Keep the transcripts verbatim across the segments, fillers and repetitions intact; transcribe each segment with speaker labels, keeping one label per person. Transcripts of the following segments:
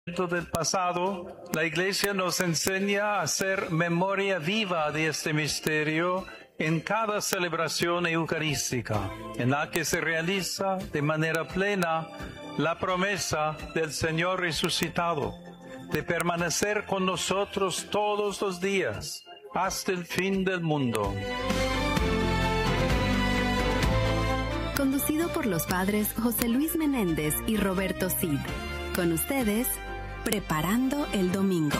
Speaker 1: del pasado, la Iglesia nos enseña a hacer memoria viva de este misterio en cada celebración eucarística, en la que se realiza de manera plena la promesa del Señor resucitado, de permanecer con nosotros todos los días, hasta el fin del mundo.
Speaker 2: Conducido por los padres José Luis Menéndez y Roberto Cid. Con ustedes, Preparando el Domingo.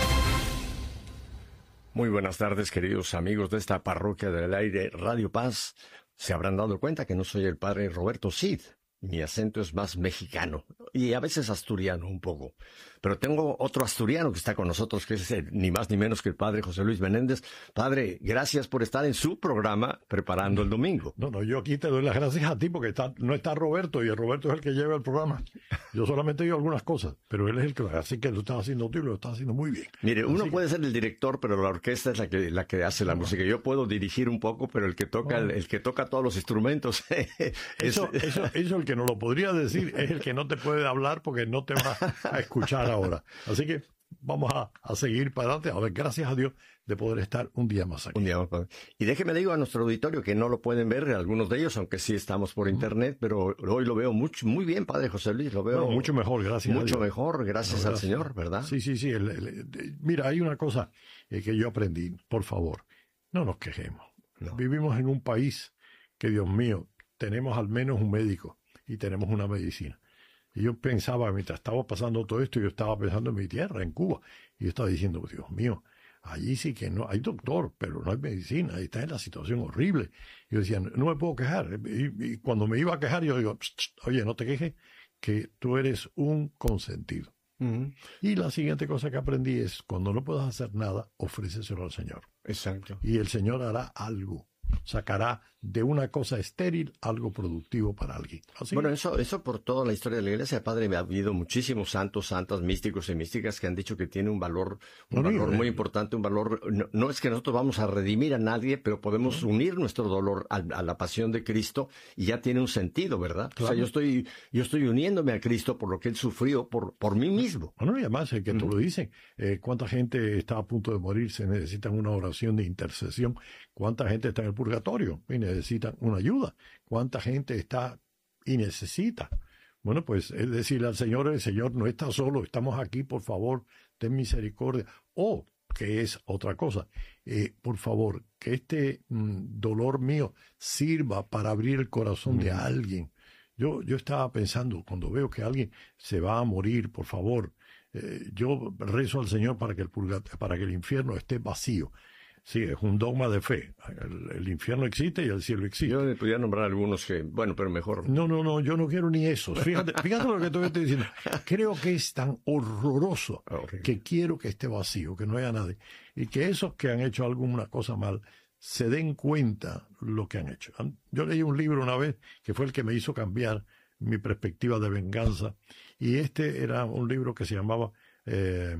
Speaker 3: Muy buenas tardes, queridos amigos de esta parroquia del aire Radio Paz. Se habrán dado cuenta que no soy el padre Roberto Cid. Mi acento es más mexicano y a veces asturiano un poco. Pero tengo otro asturiano que está con nosotros, que es el, ni más ni menos que el padre José Luis Menéndez. Padre, gracias por estar en su programa Preparando el Domingo.
Speaker 4: No, no, yo aquí te doy las gracias a ti porque está, no está Roberto y el Roberto es el que lleva el programa. Yo solamente digo algunas cosas, pero él es el que, así que lo estás haciendo tú y lo estás haciendo muy bien.
Speaker 3: Mire, uno
Speaker 4: así
Speaker 3: puede
Speaker 4: que...
Speaker 3: ser el director, pero la orquesta es la que, la que hace la no. música. Yo puedo dirigir un poco, pero el que toca, no. el, el que toca todos los instrumentos. es...
Speaker 4: Eso, eso, eso el que no lo podría decir es el que no te puede hablar porque no te va a escuchar ahora. Así que vamos a, a seguir para adelante. A ver, gracias a Dios de poder estar un día más aquí.
Speaker 3: Un día más. Y déjeme le digo a nuestro auditorio que no lo pueden ver, algunos de ellos, aunque sí estamos por internet, pero hoy lo veo mucho, muy bien, padre José Luis, lo veo.
Speaker 4: Bueno, mucho mejor, gracias.
Speaker 3: Mucho mejor, gracias, no, gracias al Señor, ¿verdad?
Speaker 4: Sí, sí, sí. El, el, el, mira, hay una cosa eh, que yo aprendí, por favor, no nos quejemos. No. Vivimos en un país que, Dios mío, tenemos al menos un médico y tenemos una medicina. Y yo pensaba, mientras estaba pasando todo esto, yo estaba pensando en mi tierra, en Cuba. Y yo estaba diciendo, Dios mío, allí sí que no, hay doctor, pero no hay medicina, ahí está en la situación horrible. Y yo decía, no me puedo quejar. Y, y cuando me iba a quejar, yo digo, oye, no te quejes, que tú eres un consentido. Uh-huh. Y la siguiente cosa que aprendí es, cuando no puedas hacer nada, ofréceselo al Señor.
Speaker 3: Exacto.
Speaker 4: Y el Señor hará algo. Sacará de una cosa estéril algo productivo para alguien. ¿Así?
Speaker 3: Bueno, eso eso por toda la historia de la Iglesia, padre, me ha habido muchísimos santos, santas, místicos y místicas que han dicho que tiene un valor, un no, valor no, muy importante, un valor, no, no es que nosotros vamos a redimir a nadie, pero podemos no. unir nuestro dolor a, a la pasión de Cristo y ya tiene un sentido, ¿verdad? Claro. O sea, yo estoy, yo estoy uniéndome a Cristo por lo que Él sufrió por, por mí mismo.
Speaker 4: Bueno, y además, eh, que tú uh-huh. lo dicen, eh, cuánta gente está a punto de morirse, necesitan una oración de intercesión, cuánta gente está en el purgatorio y necesitan una ayuda. ¿Cuánta gente está y necesita? Bueno, pues es decirle al Señor, el Señor no está solo, estamos aquí, por favor, ten misericordia. O, que es otra cosa, eh, por favor, que este mm, dolor mío sirva para abrir el corazón mm. de alguien. Yo, yo estaba pensando, cuando veo que alguien se va a morir, por favor, eh, yo rezo al Señor para que el purgatorio, para que el infierno esté vacío. Sí, es un dogma de fe. El, el infierno existe y el cielo existe.
Speaker 3: Yo le podría nombrar algunos que, bueno, pero mejor.
Speaker 4: No, no, no, yo no quiero ni eso. Fíjate, fíjate lo que te estoy diciendo. Creo que es tan horroroso okay. que quiero que esté vacío, que no haya nadie. Y que esos que han hecho alguna cosa mal se den cuenta lo que han hecho. Yo leí un libro una vez que fue el que me hizo cambiar mi perspectiva de venganza. Y este era un libro que se llamaba... Eh,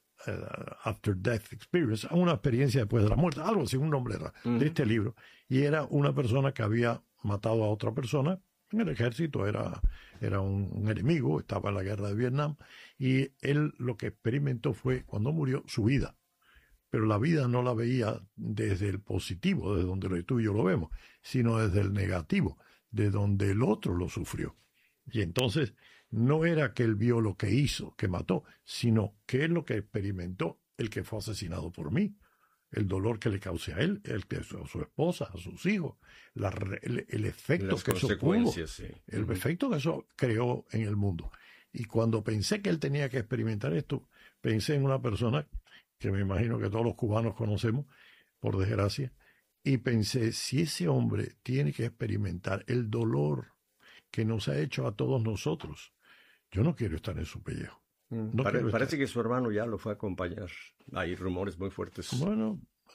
Speaker 4: Uh, After Death Experience, una experiencia después de la muerte, algo así, un nombre era, uh-huh. de este libro, y era una persona que había matado a otra persona en el ejército, era, era un, un enemigo, estaba en la guerra de Vietnam, y él lo que experimentó fue, cuando murió, su vida, pero la vida no la veía desde el positivo, desde donde tú y yo lo vemos, sino desde el negativo, de donde el otro lo sufrió. Y entonces no era que él vio lo que hizo, que mató, sino que es lo que experimentó el que fue asesinado por mí. El dolor que le causé a él, el que a su esposa, a sus hijos, la, el, el efecto
Speaker 3: Las
Speaker 4: que eso pudo, sí. el uh-huh. efecto que eso creó en el mundo. Y cuando pensé que él tenía que experimentar esto, pensé en una persona que me imagino que todos los cubanos conocemos, por desgracia, y pensé, si ese hombre tiene que experimentar el dolor que nos ha hecho a todos nosotros, yo no quiero estar en su pellejo.
Speaker 3: No Pare, parece que su hermano ya lo fue a acompañar. Hay rumores muy fuertes.
Speaker 4: Bueno,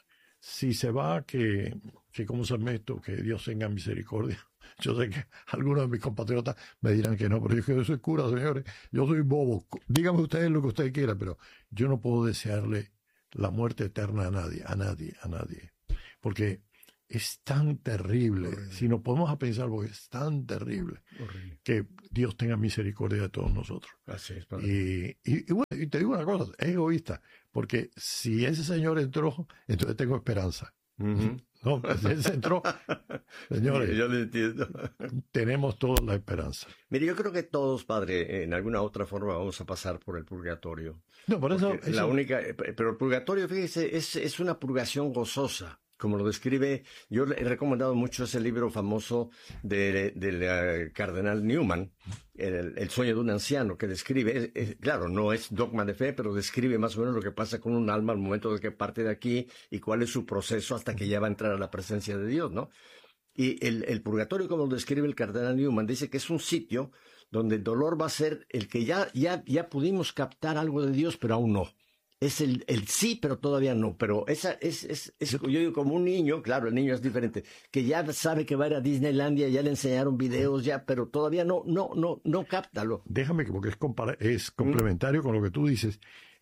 Speaker 4: si se va, que, que como se meto, que Dios tenga misericordia. Yo sé que algunos de mis compatriotas me dirán que no, pero yo, que yo soy cura, señores. Yo soy bobo. Díganme ustedes lo que ustedes quieran, pero yo no puedo desearle la muerte eterna a nadie, a nadie, a nadie. Porque es tan terrible,
Speaker 3: horrible.
Speaker 4: si nos podemos a pensar, porque es tan terrible,
Speaker 3: Horrible.
Speaker 4: que Dios tenga misericordia de todos nosotros.
Speaker 3: Así es, padre.
Speaker 4: Y, y, y bueno, y te digo una cosa, es egoísta, porque si ese señor entró, entonces tengo esperanza.
Speaker 3: Uh-huh.
Speaker 4: No, si él se entró, señores,
Speaker 3: Yo lo entiendo.
Speaker 4: tenemos toda la esperanza.
Speaker 3: Mire, yo creo que todos, padre, en alguna otra forma vamos a pasar por el purgatorio.
Speaker 4: No, por eso,
Speaker 3: Porque
Speaker 4: eso-
Speaker 3: la única, pero el purgatorio, fíjese, es, es una purgación gozosa. Como lo describe, yo le he recomendado mucho ese libro famoso del de, de, uh, cardenal Newman, el, el sueño de un anciano, que describe, es, es, claro, no es dogma de fe, pero describe más o menos lo que pasa con un alma al momento de que parte de aquí y cuál es su proceso hasta que ya va a entrar a la presencia de Dios, ¿no? Y el, el purgatorio, como lo describe el cardenal Newman, dice que es un sitio donde el dolor va a ser el que ya, ya, ya pudimos captar algo de Dios, pero aún no. Es el, el sí, pero todavía no. Pero esa es, es, es, yo digo, como un niño, claro, el niño es diferente, que ya sabe que va a ir a Disneylandia, ya le enseñaron videos, ya, pero todavía no, no, no, no cáptalo.
Speaker 4: déjame que, porque es, compara- es complementario con lo que tú dices,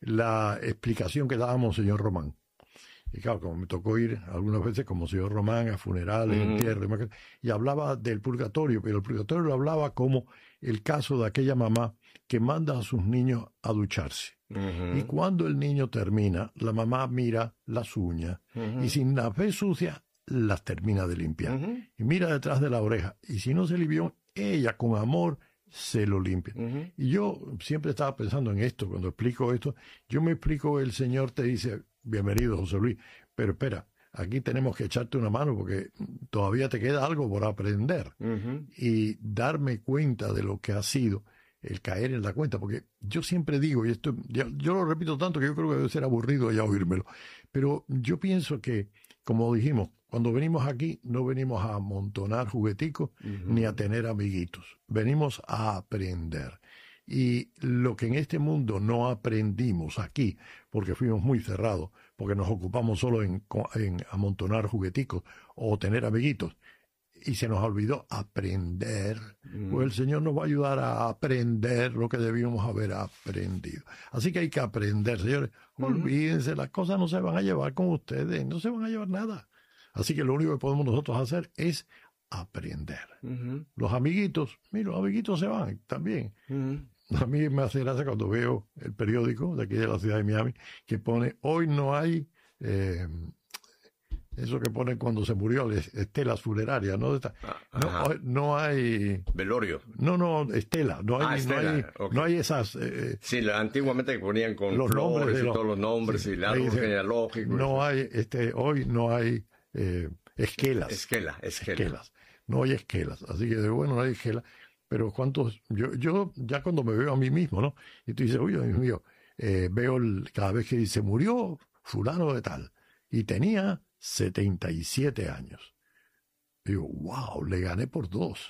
Speaker 4: la explicación que dábamos, señor Román. Y claro, como me tocó ir algunas veces como señor Román a funerales,
Speaker 3: Ujú.
Speaker 4: entierros, y hablaba del purgatorio, pero el purgatorio lo hablaba como el caso de aquella mamá que manda a sus niños a ducharse.
Speaker 3: Uh-huh.
Speaker 4: Y cuando el niño termina, la mamá mira las uñas
Speaker 3: Uh-huh.
Speaker 4: y sin las ve sucias, las termina de limpiar.
Speaker 3: Uh-huh.
Speaker 4: Y mira detrás de la oreja. Y si no se limpió, ella con amor se lo limpia.
Speaker 3: Uh-huh.
Speaker 4: Y yo siempre estaba pensando en esto, cuando explico esto, yo me explico, el Señor te dice, bienvenido José Luis, pero espera, aquí tenemos que echarte una mano porque todavía te queda algo por aprender.
Speaker 3: Uh-huh.
Speaker 4: Y darme cuenta de lo que ha sido el caer en la cuenta, porque yo siempre digo, y esto yo, yo lo repito tanto que yo creo que debe ser aburrido ya oírmelo, pero yo pienso que, como dijimos, cuando venimos aquí no venimos a amontonar jugueticos
Speaker 3: Uh-huh.
Speaker 4: ni a tener amiguitos, venimos a aprender. Y lo que en este mundo no aprendimos aquí, porque fuimos muy cerrados, porque nos ocupamos solo en, co- en amontonar jugueticos o tener amiguitos, y se nos olvidó aprender,
Speaker 3: Mm.
Speaker 4: pues el Señor nos va a ayudar a aprender lo que debíamos haber aprendido. Así que hay que aprender, señores.
Speaker 3: Ujú.
Speaker 4: Olvídense, las cosas no se van a llevar con ustedes, no se van a llevar nada. Así que lo único que podemos nosotros hacer es aprender.
Speaker 3: Uh-huh.
Speaker 4: Los amiguitos, mira, los amiguitos se van también.
Speaker 3: Uh-huh.
Speaker 4: A mí me hace gracia cuando veo el periódico de aquí de la ciudad de Miami que pone, hoy no hay, eh, eso que ponen cuando se murió, estelas funerarias, ¿no? Esta- no,
Speaker 3: Ajá.
Speaker 4: hoy no hay,
Speaker 3: Velorio.
Speaker 4: no, no, estela, no hay,
Speaker 3: Ah, estela,
Speaker 4: no hay,
Speaker 3: ok.
Speaker 4: no hay esas, eh,
Speaker 3: Sí, la- antiguamente ponían con
Speaker 4: Los nombres
Speaker 3: flores
Speaker 4: de
Speaker 3: y
Speaker 4: los-
Speaker 3: todos los nombres
Speaker 4: sí,
Speaker 3: y el
Speaker 4: ahí
Speaker 3: árbol
Speaker 4: dice,
Speaker 3: genealógico.
Speaker 4: no hay, este, hoy no hay eh, esquelas.
Speaker 3: Esquela, esquela.
Speaker 4: esquelas. No hay esquelas. Así que, bueno, no hay esquelas. Pero cuántos, yo, yo ya cuando me veo a mí mismo, ¿no? Y tú dices, uy, Dios mío, eh, veo el- cada vez que dice, murió fulano de tal. Y tenía setenta y siete años. Digo, wow, le gané por dos.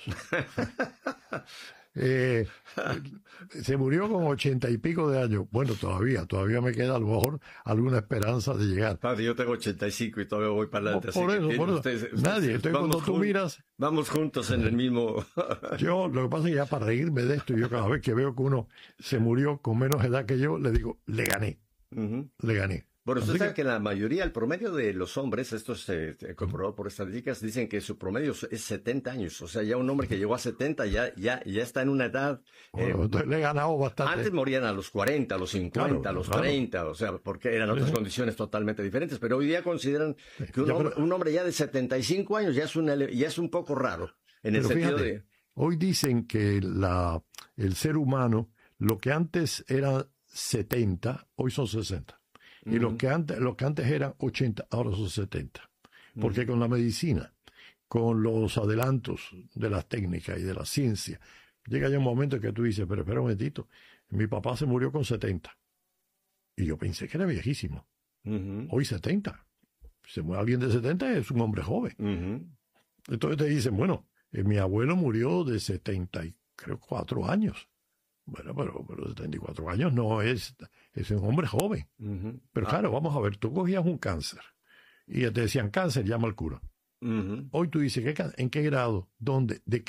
Speaker 4: Eh, se murió con ochenta y pico de años. Bueno, todavía, todavía me queda a lo mejor alguna esperanza de llegar.
Speaker 3: Padre, yo tengo ochenta y cinco y todavía voy para adelante.
Speaker 4: Por
Speaker 3: así que
Speaker 4: eso,
Speaker 3: tienen
Speaker 4: por eso.
Speaker 3: ustedes- ustedes-
Speaker 4: Nadie. Entonces,
Speaker 3: vamos
Speaker 4: cuando tú
Speaker 3: jun-
Speaker 4: miras,
Speaker 3: Vamos juntos en el mismo...
Speaker 4: yo lo que pasa es que ya para reírme de esto, yo cada vez que veo que uno se murió con menos edad que yo, le digo, le gané,
Speaker 3: Ujú.
Speaker 4: le gané.
Speaker 3: Bueno, usted
Speaker 4: Así
Speaker 3: sabe
Speaker 4: que-
Speaker 3: que la mayoría, el promedio de los hombres, esto es eh, comprobado por estadísticas, dicen que su promedio es setenta años. O sea, ya un hombre que llegó a setenta ya, ya, ya está en una edad... eh,
Speaker 4: Bueno, entonces le he ganado bastante.
Speaker 3: Antes morían a los cuarenta, a los cincuenta,
Speaker 4: Claro,
Speaker 3: a los
Speaker 4: claro.
Speaker 3: treinta, o sea, porque eran otras
Speaker 4: Sí.
Speaker 3: condiciones totalmente diferentes. Pero hoy día consideran que un,
Speaker 4: Ya,
Speaker 3: hombre,
Speaker 4: pero-
Speaker 3: un hombre ya de setenta y cinco años ya es, una, ele- ya es un poco raro. En el
Speaker 4: Pero
Speaker 3: sentido
Speaker 4: fíjate,
Speaker 3: de...
Speaker 4: hoy dicen que la, el ser humano, lo que antes era setenta, hoy son sesenta. Y lo
Speaker 3: Ujú.
Speaker 4: que antes, lo que antes eran ochenta, ahora son setenta. Porque con la medicina, con los adelantos de las técnicas y de la ciencia, llega ya un momento en que tú dices, pero espera un momentito, mi papá se murió con setenta. Y yo pensé que era viejísimo.
Speaker 3: Ujú,
Speaker 4: Hoy setenta. Se muere alguien de setenta, es un hombre joven.
Speaker 3: ujú.
Speaker 4: Entonces te dicen, bueno, eh, mi abuelo murió de setenta y creo cuatro años. Bueno, pero, pero setenta y cuatro años no es, es un hombre joven.
Speaker 3: Ujú.
Speaker 4: Pero
Speaker 3: Ah,
Speaker 4: claro, vamos a ver, tú cogías un cáncer y te decían cáncer, llama al cura.
Speaker 3: ujú.
Speaker 4: Hoy tú dices, ¿qué, can- ¿en qué grado? ¿Dónde? ¿De qué?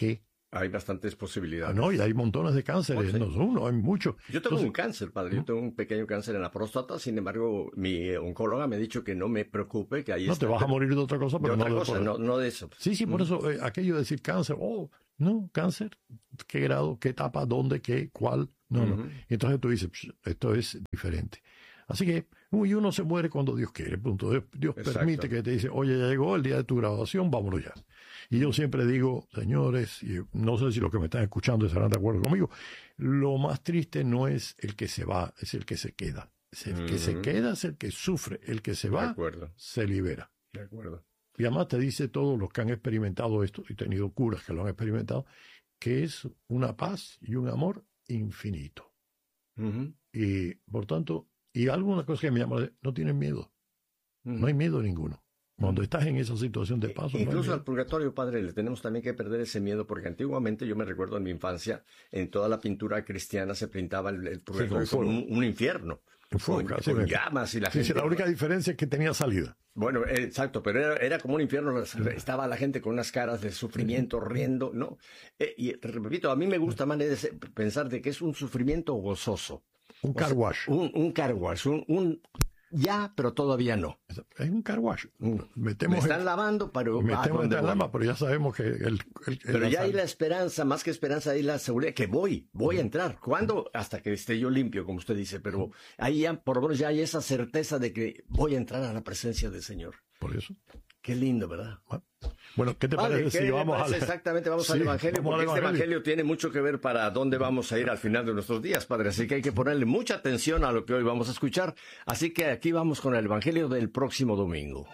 Speaker 3: Hay bastantes posibilidades.
Speaker 4: No, y hay montones de cánceres,
Speaker 3: ¿Sí?
Speaker 4: no son uno, hay muchos.
Speaker 3: Yo tengo
Speaker 4: Entonces,
Speaker 3: un cáncer, padre, yo tengo un pequeño cáncer en la próstata, sin embargo, mi oncóloga me ha dicho que no me preocupe, que ahí
Speaker 4: no
Speaker 3: está.
Speaker 4: te vas a morir de otra cosa, pero
Speaker 3: de otra
Speaker 4: no de
Speaker 3: cosa,
Speaker 4: por-
Speaker 3: no, no de eso.
Speaker 4: Sí, sí, por
Speaker 3: Mm.
Speaker 4: eso eh, aquello de decir cáncer, oh, no, cáncer, ¿qué grado, qué etapa, dónde, qué, cuál? No,
Speaker 3: Ujú.
Speaker 4: no. Y entonces tú dices, "Psh, esto es diferente". Así que, y uno se muere cuando Dios quiere, punto. Dios, Dios
Speaker 3: Exacto.
Speaker 4: permite que te dice, oye, ya llegó el día de tu graduación, vámonos ya. Y yo siempre digo, señores, y no sé si los que me están escuchando estarán de acuerdo conmigo, lo más triste no es el que se va, es el que se queda. Es el que se
Speaker 3: Ujú.
Speaker 4: queda es el que sufre, el que se
Speaker 3: De
Speaker 4: va
Speaker 3: acuerdo,
Speaker 4: se libera.
Speaker 3: de acuerdo.
Speaker 4: Y además te dice todos los que han experimentado esto, y tenido curas que lo han experimentado, que es una paz y un amor infinito.
Speaker 3: Ujú,
Speaker 4: Y por tanto, y alguna cosa que me llama, la- no tienen miedo,
Speaker 3: ujú.
Speaker 4: no hay miedo ninguno. Cuando estás en esa situación de paso, no hay
Speaker 3: Incluso al
Speaker 4: miedo.
Speaker 3: purgatorio, padre, le tenemos también que perder ese miedo, porque antiguamente, yo me recuerdo en mi infancia, en toda la pintura cristiana se pintaba el, el purgatorio
Speaker 4: con
Speaker 3: como
Speaker 4: fuego.
Speaker 3: un, un infierno,
Speaker 4: En fuego,
Speaker 3: con,
Speaker 4: casi
Speaker 3: con
Speaker 4: me-
Speaker 3: llamas y la
Speaker 4: Sí, sí,
Speaker 3: gente...
Speaker 4: la única diferencia es que tenía salida.
Speaker 3: Bueno, eh, exacto, pero era, era como un infierno, estaba la gente con unas caras de sufrimiento, riendo, ¿no? Eh, y repito, a mí me gusta más ese- pensar de que es un sufrimiento gozoso.
Speaker 4: Un
Speaker 3: O
Speaker 4: car
Speaker 3: sea,
Speaker 4: wash.
Speaker 3: Un, un car wash, un, un ya, pero todavía no.
Speaker 4: Es un car wash.
Speaker 3: Mm. Me
Speaker 4: Metemos
Speaker 3: están
Speaker 4: el-
Speaker 3: lavando, pero ¿a
Speaker 4: metemos
Speaker 3: dónde
Speaker 4: el
Speaker 3: voy?
Speaker 4: alma, pero ya sabemos que el, el- el-
Speaker 3: Pero
Speaker 4: la
Speaker 3: ya hay
Speaker 4: sal-
Speaker 3: la esperanza, más que esperanza, hay la seguridad que voy, voy a entrar. ¿Cuándo? Hasta que esté yo limpio, como usted dice, pero ahí ya, por lo menos ya hay esa certeza de que voy a entrar a la presencia del Señor.
Speaker 4: Por eso.
Speaker 3: Qué lindo, ¿verdad?
Speaker 4: Bueno, ¿qué te
Speaker 3: Vale,
Speaker 4: parece
Speaker 3: ¿qué
Speaker 4: si
Speaker 3: le
Speaker 4: vamos
Speaker 3: parece
Speaker 4: al...
Speaker 3: exactamente? Vamos
Speaker 4: Sí,
Speaker 3: al Evangelio,
Speaker 4: vamos al
Speaker 3: porque este
Speaker 4: Evangelio.
Speaker 3: Evangelio tiene mucho que ver para dónde vamos a ir al final de nuestros días, Padre. Así que hay que ponerle mucha atención a lo que hoy vamos a escuchar. Así que aquí vamos con el Evangelio del próximo domingo.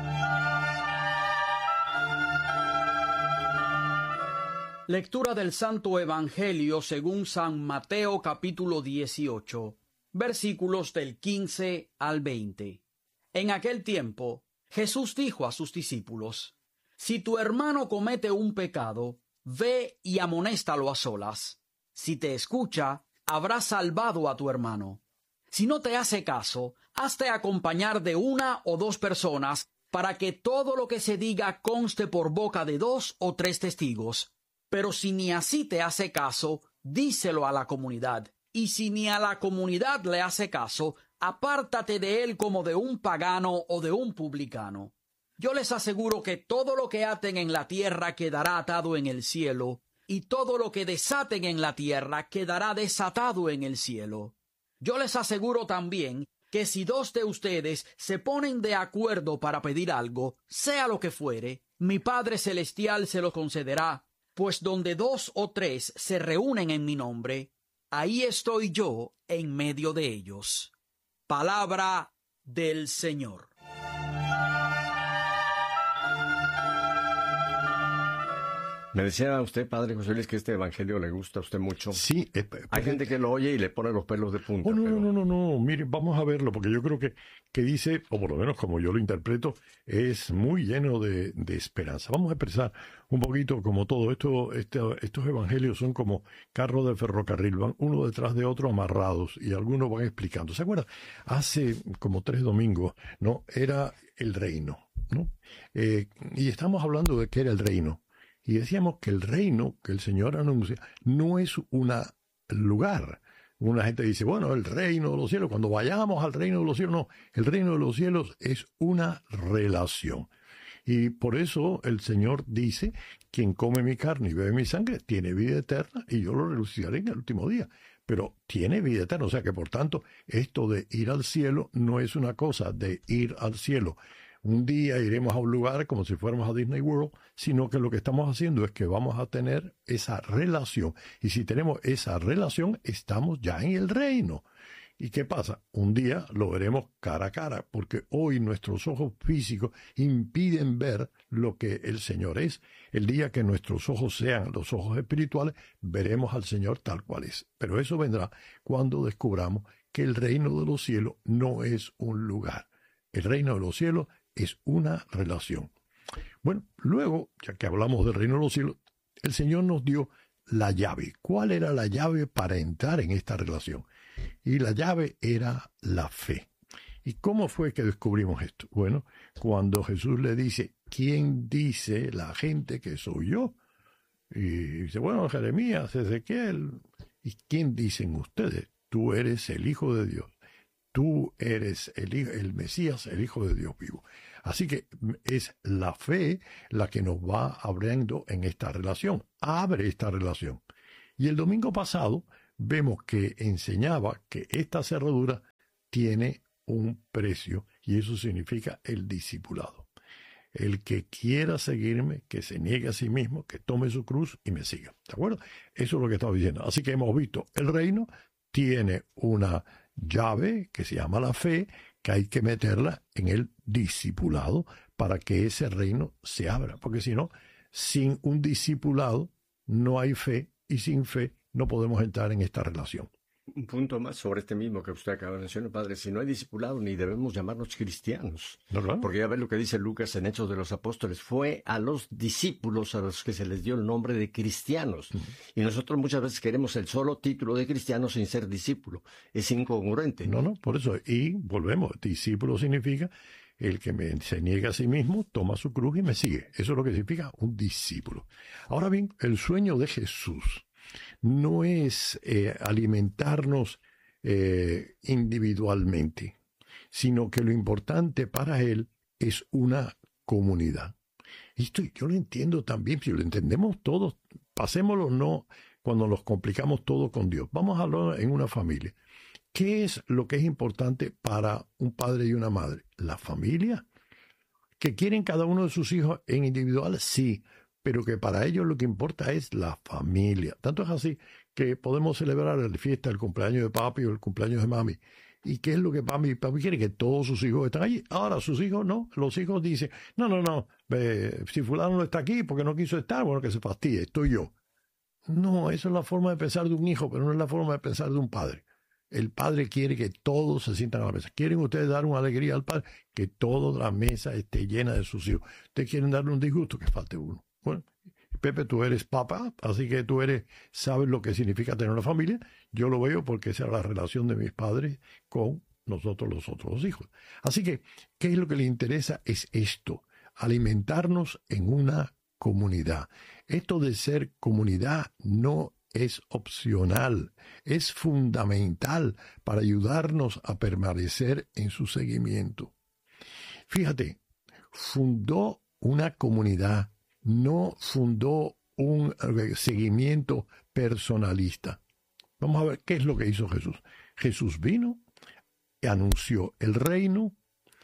Speaker 5: Lectura del Santo Evangelio según San Mateo capítulo dieciocho, versículos del quince al veinte. En aquel tiempo, Jesús dijo a sus discípulos, «Si tu hermano comete un pecado, ve y amonéstalo a solas. Si te escucha, habrás salvado a tu hermano. Si no te hace caso, hazte acompañar de una o dos personas para que todo lo que se diga conste por boca de dos o tres testigos. Pero si ni así te hace caso, díselo a la comunidad. Y si ni a la comunidad le hace caso, apártate de él como de un pagano o de un publicano. Yo les aseguro que todo lo que aten en la tierra quedará atado en el cielo, y todo lo que desaten en la tierra quedará desatado en el cielo. Yo les aseguro también que si dos de ustedes se ponen de acuerdo para pedir algo, sea lo que fuere, mi Padre Celestial se lo concederá, pues donde dos o tres se reúnen en mi nombre, ahí estoy yo en medio de ellos. Palabra del Señor.
Speaker 3: Me decía usted, Padre José Luis, que este Evangelio le gusta a usted mucho.
Speaker 4: Sí, eh,
Speaker 3: Hay gente que lo oye y le pone los pelos de punta.
Speaker 4: Oh, no,
Speaker 3: pero-
Speaker 4: no, no, no, no, mire, vamos a verlo, porque yo creo que, que dice, o por lo menos como yo lo interpreto, es muy lleno de, de esperanza. Vamos a expresar un poquito como todo esto, este, estos evangelios son como carros de ferrocarril, van uno detrás de otro amarrados y algunos van explicando. ¿Se acuerdan? Hace como tres domingos, ¿no? Era el reino, ¿no? Eh, y estamos hablando de qué era el reino. Y decíamos que el reino que el Señor anuncia no es un lugar. Una gente dice, bueno, el reino de los cielos, cuando vayamos al reino de los cielos, no, el reino de los cielos es una relación. Y por eso el Señor dice, quien come mi carne y bebe mi sangre tiene vida eterna y yo lo resucitaré en el último día. Pero tiene vida eterna, o sea que por tanto esto de ir al cielo no es una cosa de ir al cielo. Un día iremos a un lugar como si fuéramos a Disney World, sino que lo que estamos haciendo es que vamos a tener esa relación. Y si tenemos esa relación, estamos ya en el reino. ¿Y qué pasa? Un día lo veremos cara a cara, porque hoy nuestros ojos físicos impiden ver lo que el Señor es. El día que nuestros ojos sean los ojos espirituales, veremos al Señor tal cual es. Pero eso vendrá cuando descubramos que el reino de los cielos no es un lugar. El reino de los cielos es una relación. Bueno, luego, ya que hablamos del reino de los cielos, el Señor nos dio la llave. ¿Cuál era la llave para entrar en esta relación? Y la llave era la fe. ¿Y cómo fue que descubrimos esto? Bueno, cuando Jesús le dice, ¿quién dice la gente que soy yo? Y dice, bueno, Jeremías, Ezequiel, ¿y quién dicen ustedes? Tú eres el Hijo de Dios. Tú eres el, el Mesías, el Hijo de Dios vivo. Así que es la fe la que nos va abriendo en esta relación. Abre esta relación. Y el domingo pasado vemos que enseñaba que esta cerradura tiene un precio y eso significa el discipulado. El que quiera seguirme, que se niegue a sí mismo, que tome su cruz y me siga. ¿De acuerdo? Eso es lo que estaba diciendo. Así que hemos visto, el reino tiene una llave que se llama la fe, que hay que meterla en el discipulado para que ese reino se abra. Porque si no, sin un discipulado no hay fe y sin fe no podemos entrar en esta relación.
Speaker 3: Un punto más sobre este mismo que usted acaba de mencionar, padre. Si no hay discipulado, ni debemos llamarnos cristianos.
Speaker 4: ¿No, claro?
Speaker 3: Porque ya ve lo que dice Lucas en Hechos de los Apóstoles. Fue a los discípulos a los que se les dio el nombre de cristianos. Uh-huh. Y nosotros muchas veces queremos el solo título de cristiano sin ser discípulo. Es incongruente.
Speaker 4: No, no, por eso. Y volvemos. Discípulo significa el que me, se niega a sí mismo, toma su cruz y me sigue. Eso es lo que significa un discípulo. Ahora bien, el sueño de Jesús no es eh, alimentarnos eh, individualmente, sino que lo importante para él es una comunidad. Esto yo lo entiendo también, si lo entendemos todos, pasémoslo no cuando nos complicamos todo con Dios. Vamos a hablar en una familia. ¿Qué es lo que es importante para un padre y una madre? La familia. ¿Que quieren cada uno de sus hijos en individual? Sí, pero que para ellos lo que importa es la familia. Tanto es así que podemos celebrar la fiesta, el cumpleaños de papi o el cumpleaños de mami. ¿Y qué es lo que papi, papi quiere? Que todos sus hijos estén allí. Ahora, sus hijos no. Los hijos dicen, no, no, no, eh, si fulano no está aquí porque no quiso estar, bueno, que se fastidie, estoy yo. No, esa es la forma de pensar de un hijo, pero no es la forma de pensar de un padre. El padre quiere que todos se sientan a la mesa. ¿Quieren ustedes dar una alegría al padre? Que toda la mesa esté llena de sus hijos. ¿Ustedes quieren darle un disgusto? Que falte uno. Bueno, Pepe, tú eres papá, así que tú eres, sabes lo que significa tener una familia. Yo lo veo porque esa es la relación de mis padres con nosotros los otros hijos. Así que, ¿qué es lo que le interesa? Es esto, alimentarnos en una comunidad. Esto de ser comunidad no es opcional, es fundamental para ayudarnos a permanecer en su seguimiento. Fíjate, fundó una comunidad, no fundó un seguimiento personalista. Vamos a ver qué es lo que hizo Jesús. Jesús vino, anunció el reino,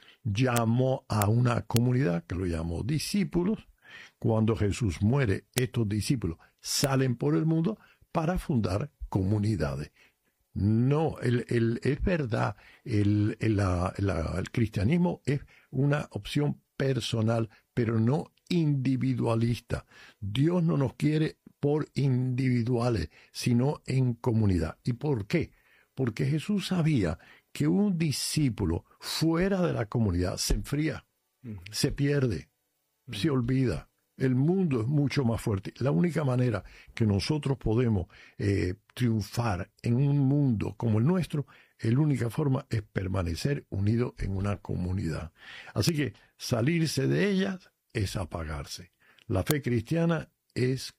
Speaker 4: llamó a una comunidad que lo llamó discípulos. Cuando Jesús muere, estos discípulos salen por el mundo para fundar comunidades. No, el, el, es verdad, el, el, la, la, el cristianismo es una opción personal, pero no individualista. Dios no nos quiere por individuales, sino en comunidad. ¿Y por qué? Porque Jesús sabía que un discípulo fuera de la comunidad se enfría, uh-huh. se pierde, uh-huh. se olvida. El mundo es mucho más fuerte. La única manera que nosotros podemos eh, triunfar en un mundo como el nuestro, la única forma es permanecer unidos en una comunidad. Así que salirse de ellas es apagarse. La fe cristiana es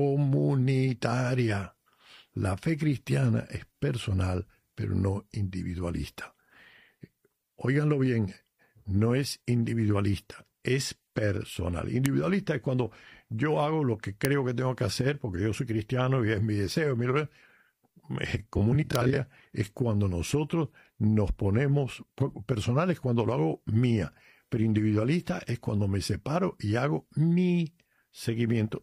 Speaker 4: comunitaria. La fe cristiana es personal, pero no individualista. Óiganlo bien, no es individualista, es personal. Individualista es cuando yo hago lo que creo que tengo que hacer porque yo soy cristiano y es mi deseo. Mi... Comunitaria es cuando nosotros nos ponemos, personal es cuando lo hago mía, pero individualista es cuando me separo y hago mi seguimiento.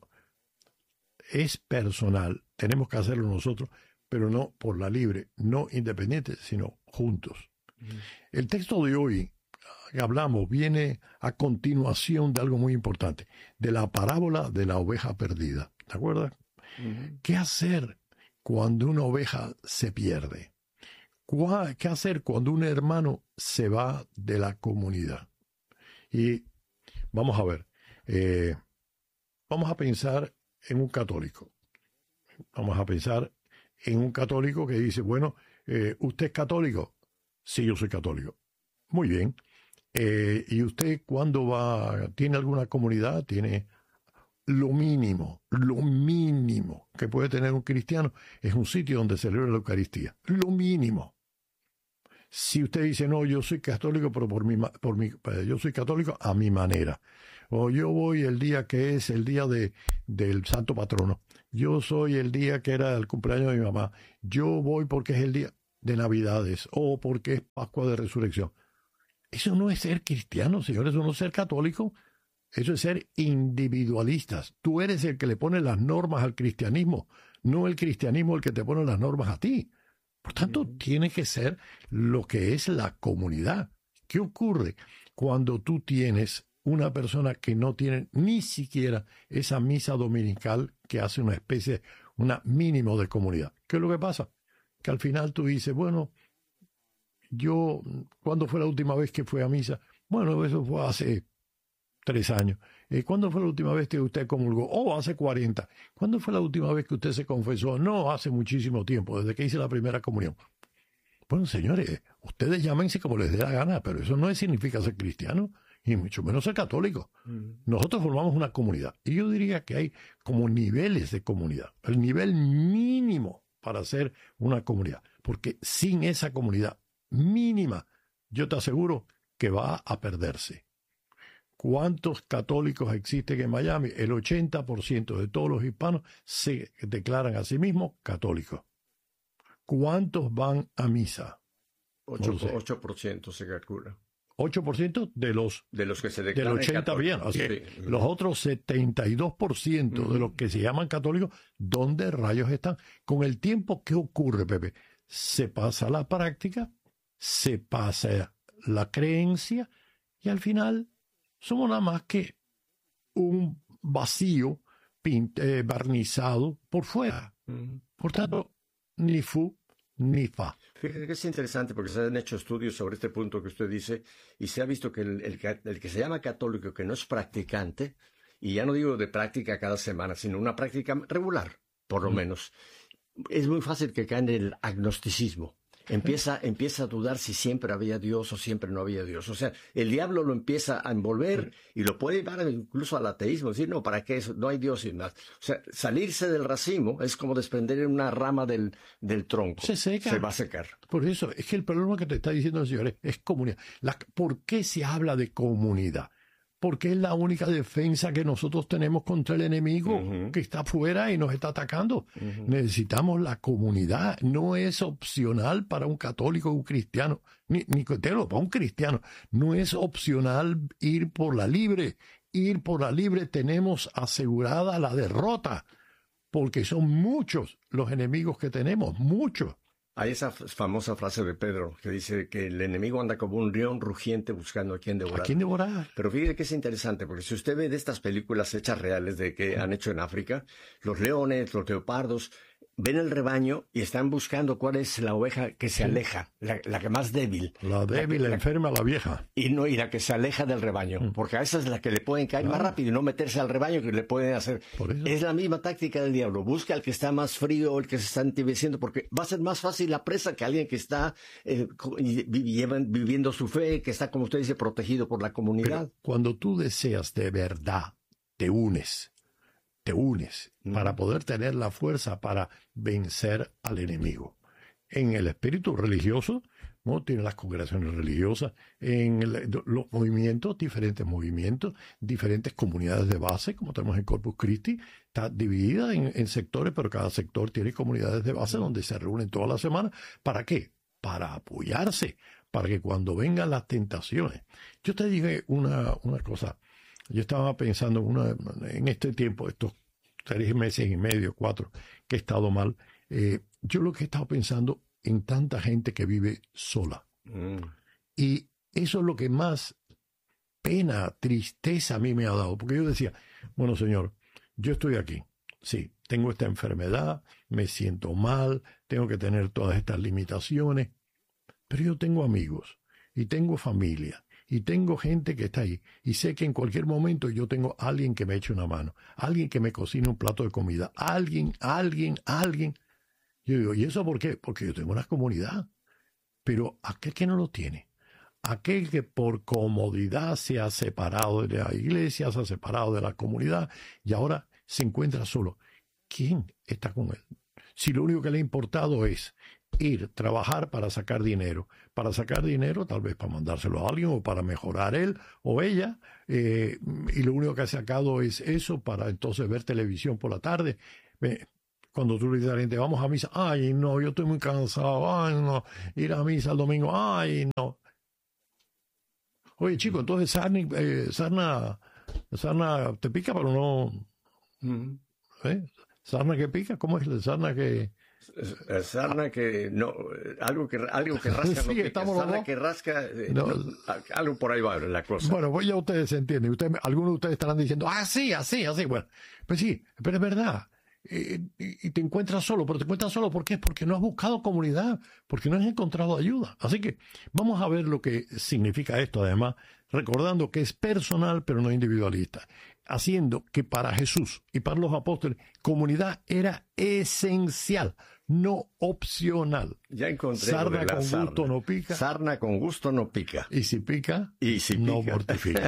Speaker 4: Es personal, tenemos que hacerlo nosotros, pero no por la libre, no independiente, sino juntos. Mm. El texto de hoy que hablamos viene a continuación de algo muy importante, de la parábola de la oveja perdida. ¿Te acuerdas? Uh-huh. ¿Qué hacer cuando una oveja se pierde? ¿Qué hacer cuando un hermano se va de la comunidad? Y vamos a ver, eh, vamos a pensar en un católico. Vamos a pensar en un católico que dice, bueno, eh, ¿usted es católico? Sí, yo soy católico. Muy bien. Eh, ¿Y usted cuándo va? ¿Tiene alguna comunidad? ¿Tiene lo mínimo, lo mínimo que puede tener un cristiano es un sitio donde celebra la Eucaristía. Lo mínimo. Si usted dice, no, yo soy católico, pero por mi, por mi, yo soy católico a mi manera. O yo voy el día que es el día de, del Santo Patrono. Yo soy el día que era el cumpleaños de mi mamá. Yo voy porque es el día de Navidades o porque es Pascua de Resurrección. Eso no es ser cristiano, señores, eso no es ser católico. Eso es ser individualistas. Tú eres el que le pone las normas al cristianismo, no el cristianismo el que te pone las normas a ti. Por tanto, mm. tiene que ser lo que es la comunidad. ¿Qué ocurre cuando tú tienes una persona que no tiene ni siquiera esa misa dominical que hace una especie, una mínimo de comunidad? ¿Qué es lo que pasa? Que al final tú dices, bueno, yo, ¿cuándo fue la última vez que fue a misa? Bueno, eso fue hace tres años. Eh, ¿Cuándo fue la última vez que usted comulgó? Oh, hace cuarenta. ¿Cuándo fue la última vez que usted se confesó? No, hace muchísimo tiempo, desde que hice la primera comunión. Bueno, señores, ustedes llámense como les dé la gana, pero eso no significa ser cristiano, y mucho menos ser católico. Mm. Nosotros formamos una comunidad, y yo diría que hay como niveles de comunidad. El nivel mínimo para ser una comunidad, porque sin esa comunidad mínima, yo te aseguro que va a perderse. ¿Cuántos católicos existen en Miami? El ochenta por ciento de todos los hispanos se declaran a sí mismos católicos. ¿Cuántos van a misa?
Speaker 3: ocho por ciento se calcula.
Speaker 4: ocho por ciento de los,
Speaker 3: de los que se declaran
Speaker 4: del ochenta bien. Así sí. que los otros setenta y dos por ciento uh-huh. de los que se llaman católicos, ¿dónde rayos están? Con el tiempo, ¿qué ocurre, Pepe? Se pasa la práctica, se pasa la creencia y al final somos nada más que un vacío pint- eh, barnizado por fuera. Uh-huh. Por tanto, ni fu ni fa.
Speaker 3: Fíjate que es interesante porque se han hecho estudios sobre este punto que usted dice y se ha visto que el, el, el que se llama católico, que no es practicante, y ya no digo de práctica cada semana, sino una práctica regular, por lo uh-huh. menos, es muy fácil que caiga en el agnosticismo. Empieza, empieza a dudar si siempre había Dios o siempre no había Dios. O sea, el diablo lo empieza a envolver y lo puede llevar incluso al ateísmo. Decir, no, ¿para qué eso? No hay Dios y nada. O sea, salirse del racimo es como desprender una rama del, del tronco.
Speaker 4: Se seca.
Speaker 3: Se va a secar.
Speaker 4: Por eso, es que el problema que te está diciendo el señor es, es comunidad. La, ¿Por qué se habla de comunidad? Porque es la única defensa que nosotros tenemos contra el enemigo uh-huh. que está afuera y nos está atacando. Uh-huh. Necesitamos la comunidad. No es opcional para un católico o un cristiano, ni, ni para un cristiano. No es opcional ir por la libre. Ir por la libre tenemos asegurada la derrota, porque son muchos los enemigos que tenemos, muchos.
Speaker 3: Hay esa famosa frase de Pedro que dice que el enemigo anda como un león rugiente buscando a quien devorar.
Speaker 4: ¿A quién devorar?
Speaker 3: Pero fíjate que es interesante, porque si usted ve de estas películas hechas reales de que han hecho en África, los leones, los leopardos, ven el rebaño y están buscando cuál es la oveja que se aleja, la, la que más débil.
Speaker 4: La débil, la, la enferma, la vieja.
Speaker 3: Y no y la que se aleja del rebaño, mm. porque a esa es la que le pueden caer claro. más rápido y no meterse al rebaño que le pueden hacer. Es la misma táctica del diablo. Busca al que está más frío, el que se está entibieciendo, porque va a ser más fácil la presa que alguien que está eh, viviendo su fe, que está, como usted dice, protegido por la comunidad.
Speaker 4: Pero cuando tú deseas de verdad, te unes. Te unes mm. para poder tener la fuerza para vencer al enemigo. En el espíritu religioso, ¿no? Tiene las congregaciones religiosas, en el, los movimientos, diferentes movimientos, diferentes comunidades de base, como tenemos en Corpus Christi, está dividida en, en sectores, pero cada sector tiene comunidades de base mm. donde se reúnen todas las semanas. ¿Para qué? Para apoyarse, para que cuando vengan las tentaciones. Yo te dije una, una cosa. Yo estaba pensando una, en este tiempo, estos tres meses y medio, cuatro, que he estado mal. Eh, yo lo que he estado pensando en tanta gente que vive sola. Mm. Y eso es lo que más pena, tristeza a mí me ha dado. Porque yo decía, bueno, Señor, yo estoy aquí. Sí, tengo esta enfermedad, me siento mal, tengo que tener todas estas limitaciones. Pero yo tengo amigos y tengo familia. Y tengo gente que está ahí. Y sé que en cualquier momento yo tengo a alguien que me eche una mano. Alguien que me cocine un plato de comida. Alguien, alguien, alguien. Yo digo, ¿y eso por qué? Porque yo tengo una comunidad. Pero aquel que no lo tiene, aquel que por comodidad se ha separado de la iglesia, se ha separado de la comunidad y ahora se encuentra solo. ¿Quién está con él? Si lo único que le ha importado es ir, trabajar para sacar dinero, para sacar dinero tal vez para mandárselo a alguien o para mejorar él o ella, eh, y lo único que ha sacado es eso para entonces ver televisión por la tarde. Eh, Cuando tú le dices a la gente, vamos a misa, ay, no, yo estoy muy cansado, ay, no, ir a misa el domingo, ay, no. Oye, chico, entonces sarna, eh, sarna, sarna te pica, pero no... ¿eh? ¿Sarna que pica? ¿Cómo es la sarna que...?
Speaker 3: Sarna que no, algo que algo que rasca,
Speaker 4: sí,
Speaker 3: no pica. Sarna que rasca, eh,
Speaker 4: no.
Speaker 3: No, algo por ahí va la cosa.
Speaker 4: Bueno, pues ya ustedes se entienden. Ustedes, algunos de ustedes estarán diciendo, ah, sí, así, así. Bueno, pues sí, pero es verdad. Eh, y, y te encuentras solo, pero te encuentras solo ¿por qué? Porque no has buscado comunidad, porque no has encontrado ayuda. Así que vamos a ver lo que significa esto, además, recordando que es personal, pero no individualista, haciendo que para Jesús y para los apóstoles, comunidad era esencial, no opcional.
Speaker 3: Ya encontré
Speaker 4: sarna con
Speaker 3: sarna.
Speaker 4: gusto no pica.
Speaker 3: Sarna con gusto no pica.
Speaker 4: Y si pica,
Speaker 3: y si
Speaker 4: no
Speaker 3: pica.
Speaker 4: mortifica.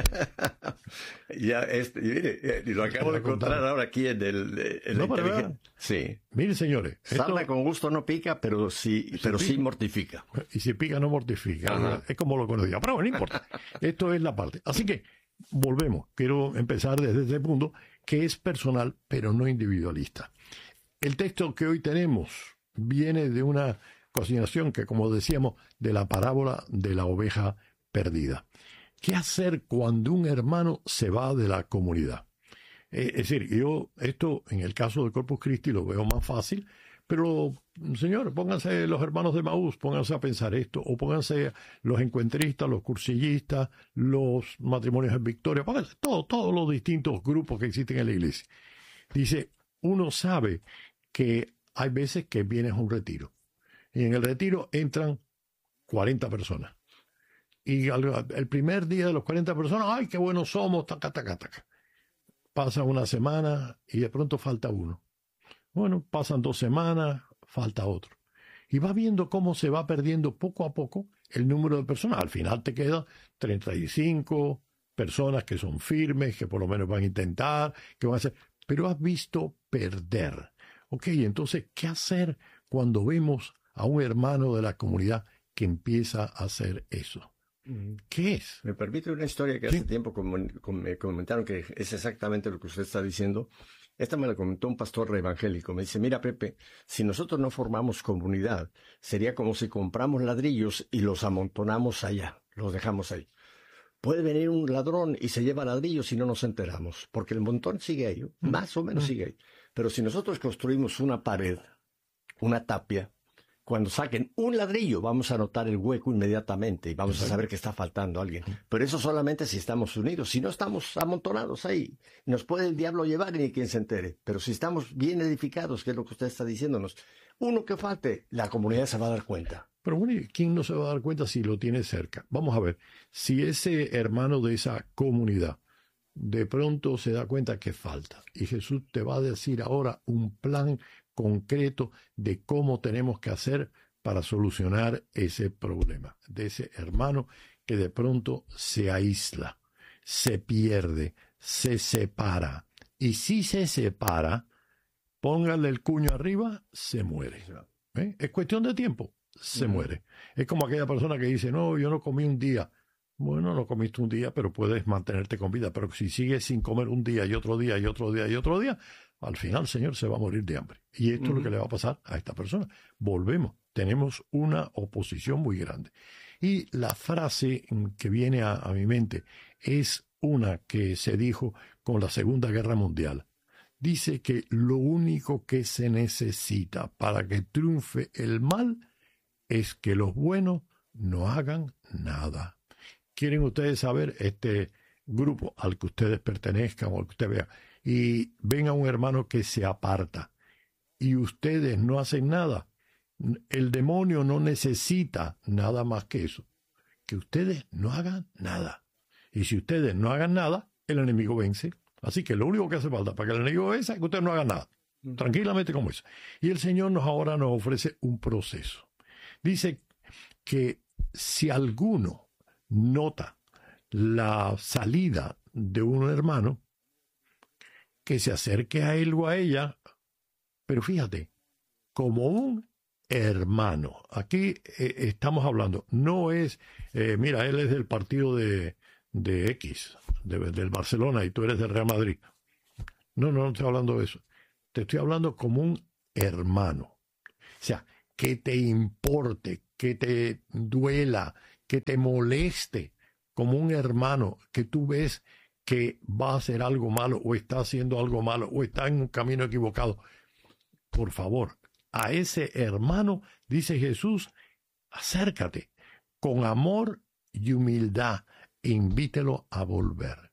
Speaker 3: Ya, este, mire, lo acabo de encontrar ahora aquí en el... En
Speaker 4: no,
Speaker 3: la
Speaker 4: pero
Speaker 3: sí.
Speaker 4: Miren, señores.
Speaker 3: Sarna
Speaker 4: esto,
Speaker 3: con gusto no pica, pero sí,
Speaker 4: si
Speaker 3: pero
Speaker 4: pica,
Speaker 3: sí mortifica.
Speaker 4: Y si pica, no mortifica.
Speaker 3: Ajá.
Speaker 4: Es como lo conocía. Pero bueno, no importa. Esto es la parte. Así que, volvemos. Quiero empezar desde ese punto, que es personal, pero no individualista. El texto que hoy tenemos viene de una continuación que, como decíamos, de la parábola de la oveja perdida. ¿Qué hacer cuando un hermano se va de la comunidad? Eh, es decir, yo esto en el caso de Corpus Christi lo veo más fácil, pero, señor, pónganse los hermanos de Maús, pónganse a pensar esto, o pónganse los encuentristas, los cursillistas, los matrimonios en Victoria, pónganse todo, todos los distintos grupos que existen en la iglesia. Dice, uno sabe que hay veces que vienes a un retiro, y en el retiro entran cuarenta personas. Y al, el primer día de los cuarenta personas, ¡ay, qué buenos somos! Taca, taca, taca. Pasa una semana y de pronto falta uno. Bueno, pasan dos semanas, falta otro. Y vas viendo cómo se va perdiendo poco a poco el número de personas. Al final te quedan treinta y cinco personas que son firmes, que por lo menos van a intentar, que van a hacer... Pero has visto perder. Ok, entonces, ¿qué hacer cuando vemos a un hermano de la comunidad que empieza a hacer eso? ¿Qué es?
Speaker 3: Me permite una historia que
Speaker 4: sí.
Speaker 3: hace tiempo com com me comentaron que es exactamente lo que usted está diciendo. Esta me la comentó un pastor evangélico. Me dice, mira, Pepe, si nosotros no formamos comunidad, sería como si compramos ladrillos y los amontonamos allá, los dejamos ahí. Puede venir un ladrón y se lleva ladrillos y no nos enteramos, porque el montón sigue ahí, más o menos sigue ahí. Pero si nosotros construimos una pared, una tapia, cuando saquen un ladrillo vamos a notar el hueco inmediatamente y vamos a saber que está faltando alguien. Pero eso solamente si estamos unidos. Si no estamos amontonados ahí, nos puede el diablo llevar y ni quien se entere. Pero si estamos bien edificados, que es lo que usted está diciéndonos, uno que falte, la comunidad se va a dar cuenta.
Speaker 4: Pero bueno, ¿quién no se va a dar cuenta si lo tiene cerca? Vamos a ver, si ese hermano de esa comunidad de pronto se da cuenta que falta, y Jesús te va a decir ahora un plan concreto de cómo tenemos que hacer para solucionar ese problema, de ese hermano que de pronto se aísla, se pierde, se separa, y si se separa, póngale el cuño arriba, se muere. ¿Eh? Es cuestión de tiempo. Se uh-huh. muere. Es como aquella persona que dice, no, yo no comí un día. Bueno, no comiste un día, pero puedes mantenerte con vida. Pero si sigues sin comer un día y otro día y otro día y otro día, al final, Señor, se va a morir de hambre. Y esto uh-huh. es lo que le va a pasar a esta persona. Volvemos. Tenemos una oposición muy grande. Y la frase que viene a, a mi mente es una que se dijo con la Segunda Guerra Mundial. Dice que lo único que se necesita para que triunfe el mal es que los buenos no hagan nada. ¿Quieren ustedes saber este grupo al que ustedes pertenezcan o al que usted vea? Y ven a un hermano que se aparta y ustedes no hacen nada. El demonio no necesita nada más que eso. Que ustedes no hagan nada. Y si ustedes no hagan nada, el enemigo vence. Así que lo único que hace falta para que el enemigo vence es que ustedes no hagan nada. Tranquilamente como eso. Y el Señor nos ahora nos ofrece un proceso. Dice que si alguno nota la salida de un hermano, que se acerque a él o a ella, pero fíjate, como un hermano. Aquí eh, estamos hablando, no es, eh, mira, él es del partido de, de X, de, del Barcelona, y tú eres del Real Madrid. No, no, no estoy hablando de eso. Te estoy hablando como un hermano. O sea, que te importe, que te duela, que te moleste, como un hermano que tú ves que va a hacer algo malo, o está haciendo algo malo, o está en un camino equivocado. Por favor, a ese hermano, dice Jesús, acércate con amor y humildad e invítelo a volver.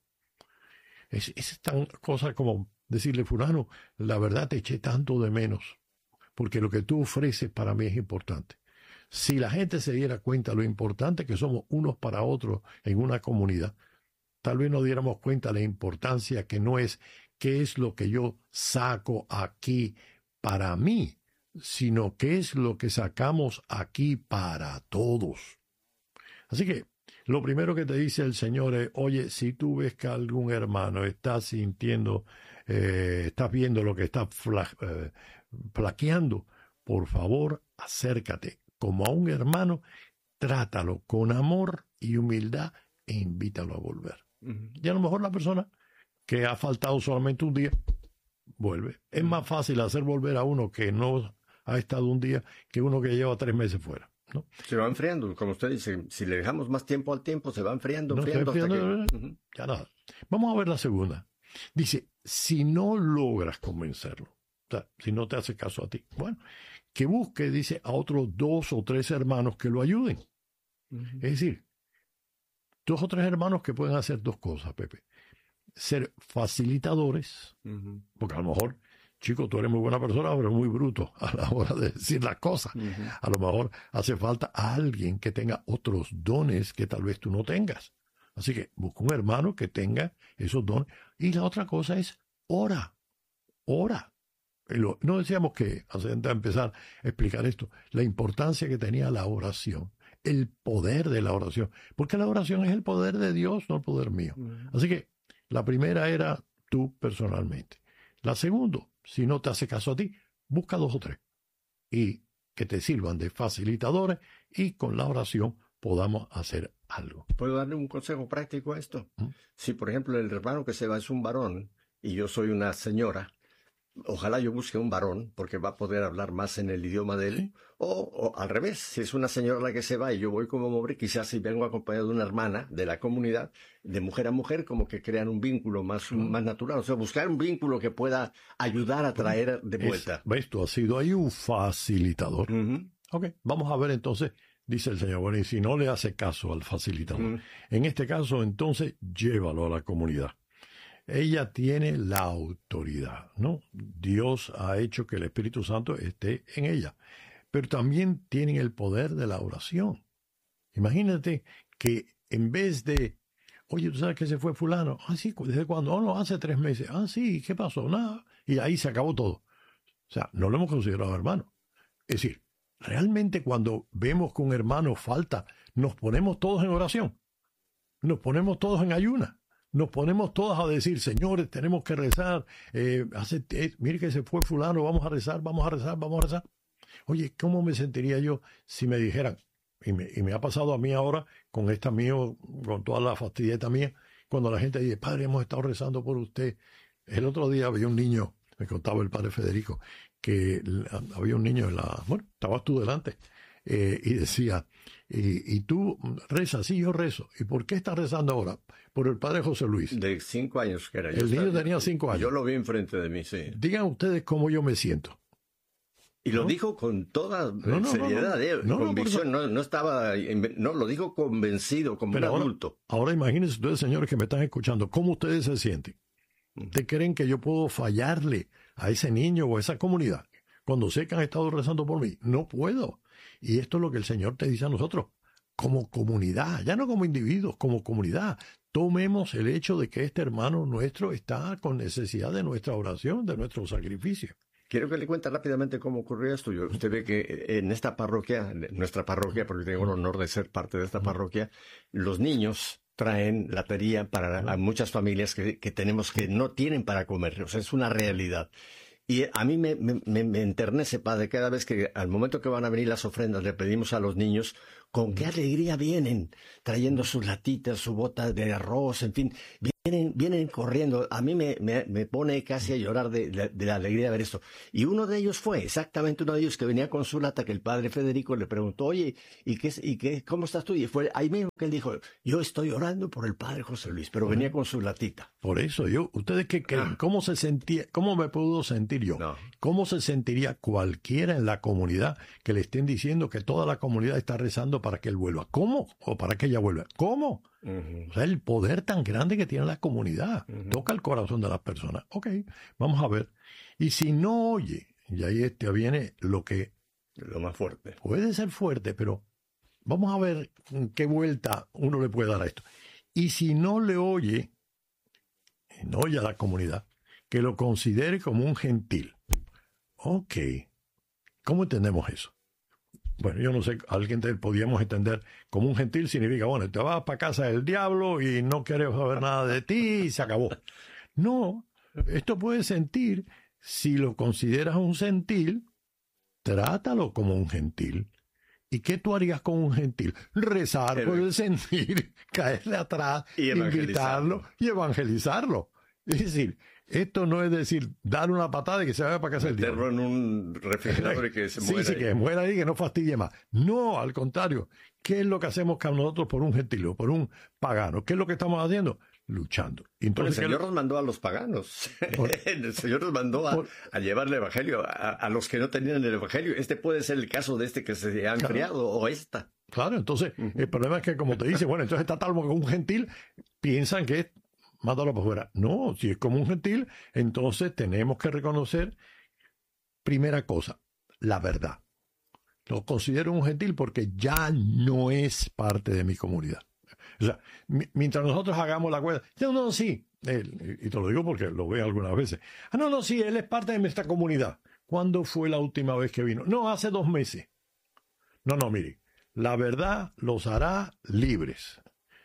Speaker 4: Es, es tan cosa como decirle, fulano, la verdad te eché tanto de menos, porque lo que tú ofreces para mí es importante. Si la gente se diera cuenta lo importante que somos unos para otros en una comunidad, tal vez nos diéramos cuenta de la importancia que no es qué es lo que yo saco aquí para mí, sino qué es lo que sacamos aquí para todos. Así que lo primero que te dice el Señor es, oye, si tú ves que algún hermano está sintiendo, eh, estás viendo lo que está fla, eh, flaqueando, por favor, acércate como a un hermano, trátalo con amor y humildad e invítalo a volver. Uh-huh. Y a lo mejor la persona que ha faltado solamente un día, vuelve. Es más fácil hacer volver a uno que no ha estado un día que uno que lleva tres meses fuera, ¿no?
Speaker 3: Se va enfriando, como usted dice, si le dejamos más tiempo al tiempo, se va enfriando, enfriando,
Speaker 4: no,
Speaker 3: hasta
Speaker 4: enfriando
Speaker 3: que...
Speaker 4: uh-huh. Ya nada. Vamos a ver la segunda. Dice, si no logras convencerlo, o sea, si no te hace caso a ti, bueno, que busque, dice, a otros dos o tres hermanos que lo ayuden. Uh-huh. Es decir, dos o tres hermanos que pueden hacer dos cosas, Pepe. Ser facilitadores, uh-huh. porque a lo mejor, chico, tú eres muy buena persona, pero muy bruto a la hora de decir las cosas. Uh-huh. A lo mejor hace falta a alguien que tenga otros dones que tal vez tú no tengas. Así que busca un hermano que tenga esos dones. Y la otra cosa es, ora, ora. No decíamos que, antes de empezar a explicar esto, la importancia que tenía la oración, el poder de la oración, porque la oración es el poder de Dios, no el poder mío. Uh-huh. Así que la primera era tú personalmente. La segunda, si no te hace caso a ti, busca dos o tres y que te sirvan de facilitadores y con la oración podamos hacer algo.
Speaker 3: ¿Puedo darle un consejo práctico a esto? ¿Mm? Si, por ejemplo, el hermano que se va es un varón y yo soy una señora, ojalá yo busque un varón, porque va a poder hablar más en el idioma de él. ¿Sí? O, o al revés, si es una señora la que se va y yo voy como hombre, quizás si vengo acompañado de una hermana de la comunidad, de mujer a mujer, como que crean un vínculo más, mm. más natural. O sea, buscar un vínculo que pueda ayudar a traer de vuelta.
Speaker 4: Es, ¿ves? Tú has sido ahí un facilitador. Uh-huh. Ok, vamos a ver entonces, dice el Señor, bueno, y si no le hace caso al facilitador, uh-huh. en este caso, entonces, llévalo a la comunidad. Ella tiene la autoridad, ¿no? Dios ha hecho que el Espíritu Santo esté en ella, pero también tienen el poder de la oración. Imagínate que en vez de, oye, ¿tú sabes que se fue fulano? Ah, sí, ¿desde cuándo? Oh, no, hace tres meses. Ah, sí, ¿qué pasó? Nada. Y ahí se acabó todo. O sea, no lo hemos considerado hermano. Es decir, realmente cuando vemos que un hermano falta, nos ponemos todos en oración. Nos ponemos todos en ayuna. Nos ponemos todos a decir, señores, tenemos que rezar, eh, hace, eh, mire que se fue fulano, vamos a rezar, vamos a rezar, vamos a rezar. Oye, ¿cómo me sentiría yo si me dijeran, y me, y me ha pasado a mí ahora, con esta mío, con toda la fastidieta mía, cuando la gente dice, padre, hemos estado rezando por usted. El otro día había un niño, me contaba el padre Federico, que había un niño en la, bueno, estabas tú delante, eh, y decía, y, y tú rezas, sí, yo rezo. ¿Y por qué estás rezando ahora? Por el padre José Luis.
Speaker 3: De cinco años que era.
Speaker 4: El niño estaba, tenía cinco años.
Speaker 3: Yo lo vi enfrente de mí, sí.
Speaker 4: Digan ustedes cómo yo me siento.
Speaker 3: Y lo ¿no? dijo con toda
Speaker 4: no, no,
Speaker 3: seriedad,
Speaker 4: no,
Speaker 3: eh,
Speaker 4: no,
Speaker 3: convicción, no, no estaba, no, lo dijo convencido, como
Speaker 4: Pero
Speaker 3: un
Speaker 4: ahora,
Speaker 3: adulto.
Speaker 4: Ahora imagínense ustedes, señores, que me están escuchando, ¿cómo ustedes se sienten? ¿Ustedes creen que yo puedo fallarle a ese niño o a esa comunidad cuando sé que han estado rezando por mí? No puedo. Y esto es lo que el Señor te dice a nosotros, como comunidad, ya no como individuos, como comunidad. Tomemos el hecho de que este hermano nuestro está con necesidad de nuestra oración, de nuestro sacrificio.
Speaker 3: Quiero que le cuente rápidamente cómo ocurrió esto. Yo, usted ve que en esta parroquia, nuestra parroquia, porque tengo el honor de ser parte de esta parroquia, los niños traen latería para a muchas familias que, que tenemos que no tienen para comer. O sea, es una realidad. Y a mí me, me, me enternece, padre, cada vez que al momento que van a venir las ofrendas le pedimos a los niños con qué alegría vienen, trayendo sus latitas, su bota de arroz, en fin, vienen, vienen corriendo. A mí me, me, me pone casi a llorar de, de, de la alegría de ver esto. Y uno de ellos fue, exactamente uno de ellos que venía con su lata, que el padre Federico le preguntó, oye, ¿y qué, y qué, cómo estás tú? Y fue ahí mismo que él dijo, yo estoy orando por el padre José Luis, pero venía con su latita.
Speaker 4: Por eso, yo, ¿ustedes qué creen? ¿Cómo se sentía, cómo me puedo sentir yo?
Speaker 3: No.
Speaker 4: ¿Cómo se sentiría cualquiera en la comunidad que le estén diciendo que toda la comunidad está rezando para que él vuelva? ¿Cómo? ¿O para que ella vuelva? ¿Cómo? Uh-huh. O sea, el poder tan grande que tiene la comunidad. Uh-huh. Toca el corazón de las personas. Ok, vamos a ver. Y si no oye, y ahí este viene lo que...
Speaker 3: Lo más fuerte.
Speaker 4: Puede ser fuerte, pero vamos a ver qué vuelta uno le puede dar a esto. Y si no le oye, no oye a la comunidad, que lo considere como un gentil. Ok. ¿Cómo entendemos eso? Bueno, yo no sé, alguien te podíamos entender como un gentil significa, bueno, te vas para casa del diablo y no queremos saber nada de ti y se acabó. No, esto puede sentir, si lo consideras un gentil, trátalo como un gentil. ¿Y qué tú harías con un gentil? Rezar por el sentir, caerle atrás, y invitarlo y evangelizarlo. Es decir, esto no es decir, darle una patada y que se vaya para casa del diablo.
Speaker 3: Meterlo en un refrigerador y que se muera.
Speaker 4: Sí, sí, que muera ahí, que no fastidie más. No, al contrario. ¿Qué es lo que hacemos nosotros por un gentil o por un pagano? ¿Qué es lo que estamos haciendo? Luchando.
Speaker 3: Entonces, el Señor nos mandó a los paganos. Por, el Señor nos mandó a, por, a llevar el Evangelio a, a los que no tenían el Evangelio. Este puede ser el caso de este que se ha enfriado, claro, o esta.
Speaker 4: Claro, entonces, uh-huh. el problema es que, como te dice, bueno, entonces está tal como un gentil, piensan que es mátalo para afuera. No, si es como un gentil, entonces tenemos que reconocer, primera cosa, la verdad. Lo considero un gentil porque ya no es parte de mi comunidad. O sea, mi, mientras nosotros hagamos la cuenta, no, no, sí, él, y te lo digo porque lo veo algunas veces. Ah, no, no, sí, él es parte de nuestra comunidad. ¿Cuándo fue la última vez que vino? No, hace dos meses. No, no, mire, la verdad los hará libres.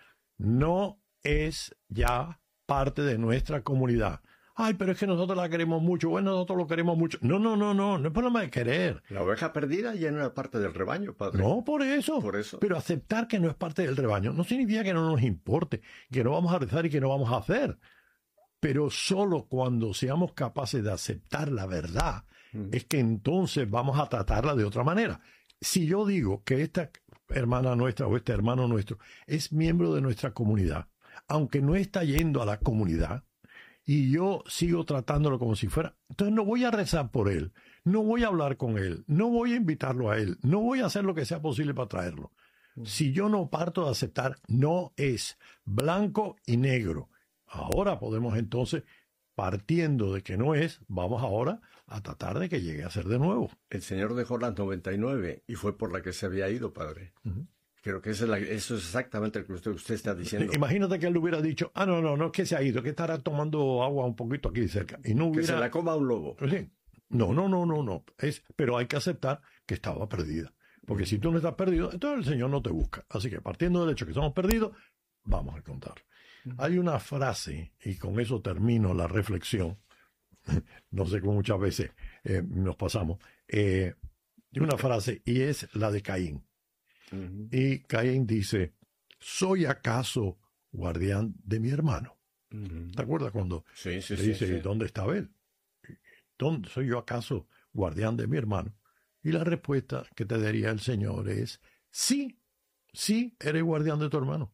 Speaker 4: No es ya parte de nuestra comunidad. Ay, pero es que nosotros la queremos mucho. Bueno, nosotros lo queremos mucho. No, no, no, no. No es problema de querer.
Speaker 3: La oveja perdida ya no era parte del rebaño, padre.
Speaker 4: No, por eso.
Speaker 3: Por eso.
Speaker 4: Pero aceptar que no es parte del rebaño no significa que no nos importe, que no vamos a rezar y que no vamos a hacer. Pero solo cuando seamos capaces de aceptar la verdad, mm. es que entonces vamos a tratarla de otra manera. Si yo digo que esta hermana nuestra o este hermano nuestro es miembro de nuestra comunidad, aunque no está yendo a la comunidad, y yo sigo tratándolo como si fuera, entonces no voy a rezar por él, no voy a hablar con él, no voy a invitarlo a él, no voy a hacer lo que sea posible para traerlo. Si yo no parto de aceptar, no es blanco y negro. Ahora podemos entonces, partiendo de que no es, vamos ahora a tratar de que llegue a ser de nuevo.
Speaker 3: El Señor dejó las noventa y nueve y fue por la que se había ido, padre. Uh-huh. Creo que eso es, la, eso es exactamente lo que usted, usted está diciendo.
Speaker 4: Imagínate que él hubiera dicho, ah, no, no, no es que se ha ido, que estará tomando agua un poquito aquí cerca. Y no hubiera...
Speaker 3: Que se la coma un lobo.
Speaker 4: Sí. No, no, no, no, no. Es, pero hay que aceptar que estaba perdida. Porque si tú no estás perdido, entonces el Señor no te busca. Así que partiendo del hecho que somos perdidos, vamos a contar. Uh-huh. Hay una frase, y con eso termino la reflexión, no sé cómo muchas veces eh, nos pasamos, eh, una frase, y es la de Caín. Uh-huh. Y Caín dice, ¿soy acaso guardián de mi hermano? Uh-huh. ¿Te acuerdas cuando
Speaker 3: sí, sí,
Speaker 4: le
Speaker 3: sí,
Speaker 4: dice,
Speaker 3: sí.
Speaker 4: ¿dónde está él? ¿Dónde soy yo acaso guardián de mi hermano? Y la respuesta que te daría el Señor es, sí, sí, eres guardián de tu hermano.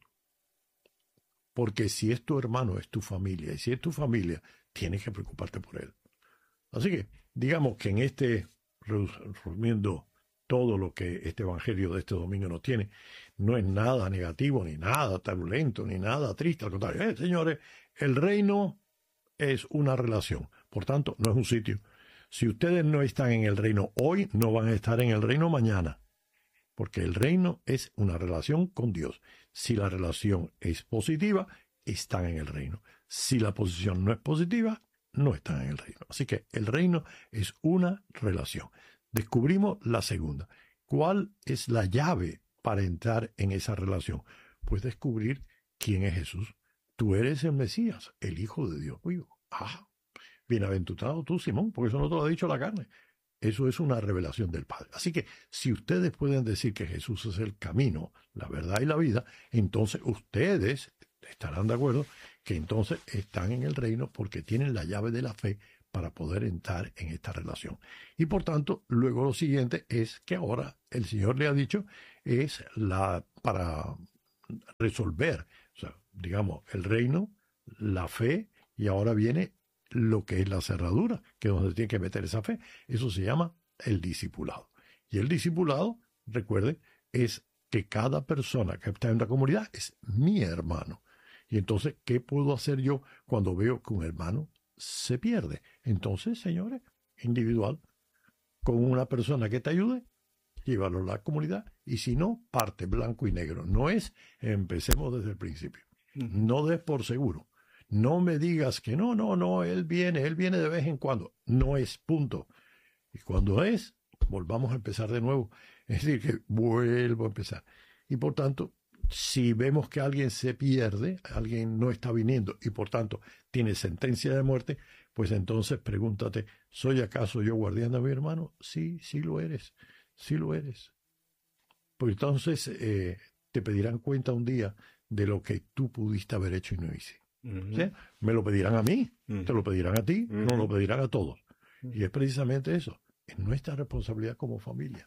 Speaker 4: Porque si es tu hermano, es tu familia. Y si es tu familia, tienes que preocuparte por él. Así que, digamos que en este, resumiendo todo lo que este evangelio de este domingo nos tiene, no es nada negativo, ni nada turbulento, ni nada triste. Al contrario, eh, señores, el reino es una relación. Por tanto, no es un sitio. Si ustedes no están en el reino hoy, no van a estar en el reino mañana. Porque el reino es una relación con Dios. Si la relación es positiva, están en el reino. Si la posición no es positiva, no están en el reino. Así que el reino es una relación. Descubrimos la segunda. ¿Cuál es la llave para entrar en esa relación? Pues descubrir quién es Jesús. Tú eres el Mesías, el Hijo de Dios vivo. Ah, bienaventurado tú, Simón, porque eso no te lo ha dicho la carne. Eso es una revelación del Padre. Así que si ustedes pueden decir que Jesús es el camino, la verdad y la vida, entonces ustedes estarán de acuerdo que entonces están en el reino porque tienen la llave de la fe para poder entrar en esta relación. Y por tanto, luego lo siguiente es que ahora el Señor le ha dicho, es la para resolver, o sea, digamos, el reino, la fe, y ahora viene lo que es la cerradura, que es donde tiene que meter esa fe. Eso se llama el discipulado. Y el discipulado, recuerden, es que cada persona que está en la comunidad es mi hermano. Y entonces, ¿qué puedo hacer yo cuando veo que un hermano se pierde? Entonces, señores, individual, con una persona que te ayude, llévalo a la comunidad. Y si no, parte blanco y negro. No es, empecemos desde el principio. No des por seguro. No me digas que no, no, no, él viene, él viene de vez en cuando. No es, punto. Y cuando es, volvamos a empezar de nuevo. Es decir, que vuelvo a empezar. Y por tanto, si vemos que alguien se pierde, alguien no está viniendo y por tanto tiene sentencia de muerte, pues entonces pregúntate, ¿soy acaso yo guardián de mi hermano? Sí, sí lo eres, sí lo eres. Pues entonces eh, te pedirán cuenta un día de lo que tú pudiste haber hecho y no hice. Uh-huh. ¿Sí? Me lo pedirán a mí, uh-huh. Te lo pedirán a ti, uh-huh. Nos lo pedirán a todos. Uh-huh. Y es precisamente eso, es nuestra responsabilidad como familia.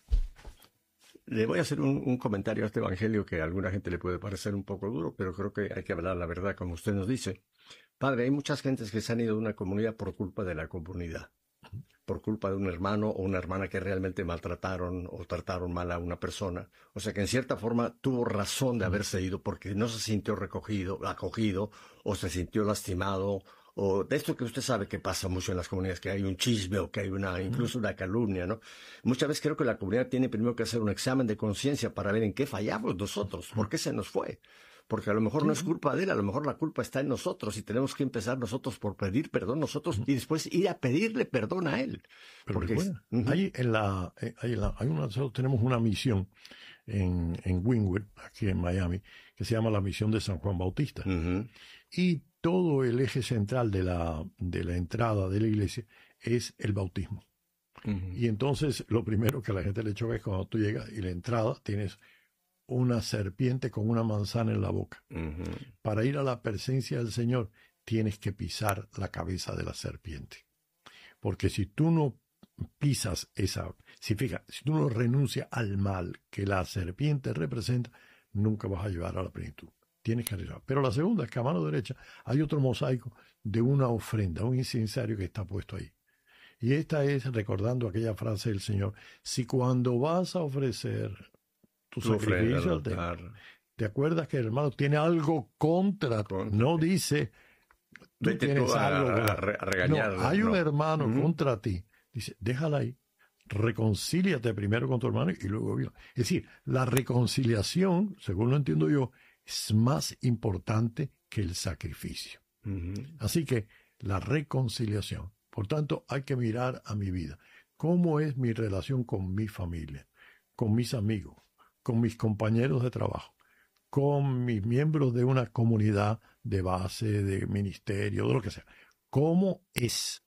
Speaker 3: Le voy a hacer un, un comentario a este evangelio que a alguna gente le puede parecer un poco duro, pero creo que hay que hablar la verdad, como usted nos dice. Padre, hay muchas gentes que se han ido de una comunidad por culpa de la comunidad, por culpa de un hermano o una hermana que realmente maltrataron o trataron mal a una persona. O sea que en cierta forma tuvo razón de haberse ido porque no se sintió recogido, acogido, o se sintió lastimado, o de esto que usted sabe que pasa mucho en las comunidades, que hay un chisme o que hay una, incluso una calumnia, ¿no? Muchas veces creo que la comunidad tiene primero que hacer un examen de conciencia para ver en qué fallamos nosotros, por qué se nos fue. Porque a lo mejor no es culpa de él, a lo mejor la culpa está en nosotros y tenemos que empezar nosotros por pedir perdón nosotros y después ir a pedirle perdón a él.
Speaker 4: Pero
Speaker 3: porque
Speaker 4: bueno, uh-huh. hay en la, hay en la, hay una, nosotros tenemos una misión en, en Wynwood, aquí en Miami, que se llama la misión de San Juan Bautista. Uh-huh. Y todo el eje central de la, de la entrada de la iglesia es el bautismo. Uh-huh. Y entonces lo primero que a la gente le choca es cuando tú llegas y la entrada tienes una serpiente con una manzana en la boca. Uh-huh. Para ir a la presencia del Señor tienes que pisar la cabeza de la serpiente. Porque si tú no pisas esa, si fija, si tú no renuncias al mal que la serpiente representa, nunca vas a llegar a la plenitud. Tienes que arriesgar. Pero la segunda es que a mano derecha hay otro mosaico de una ofrenda, un incensario que está puesto ahí. Y esta es recordando aquella frase del Señor: si cuando vas a ofrecer tu sacrificio al altar, te acuerdas que el hermano tiene algo contra ti, no dice tú
Speaker 3: Vete
Speaker 4: tienes
Speaker 3: tú a,
Speaker 4: algo
Speaker 3: a, a regañar,
Speaker 4: no, hay un
Speaker 3: no.
Speaker 4: hermano uh-huh. contra ti, dice, déjala ahí, reconcíliate primero con tu hermano y luego vio. Es decir, la reconciliación, según lo entiendo yo, es más importante que el sacrificio. Uh-huh. Así que la reconciliación, por tanto, hay que mirar a mi vida. ¿Cómo es mi relación con mi familia, con mis amigos, con mis compañeros de trabajo, con mis miembros de una comunidad de base, de ministerio, de lo que sea? ¿Cómo es?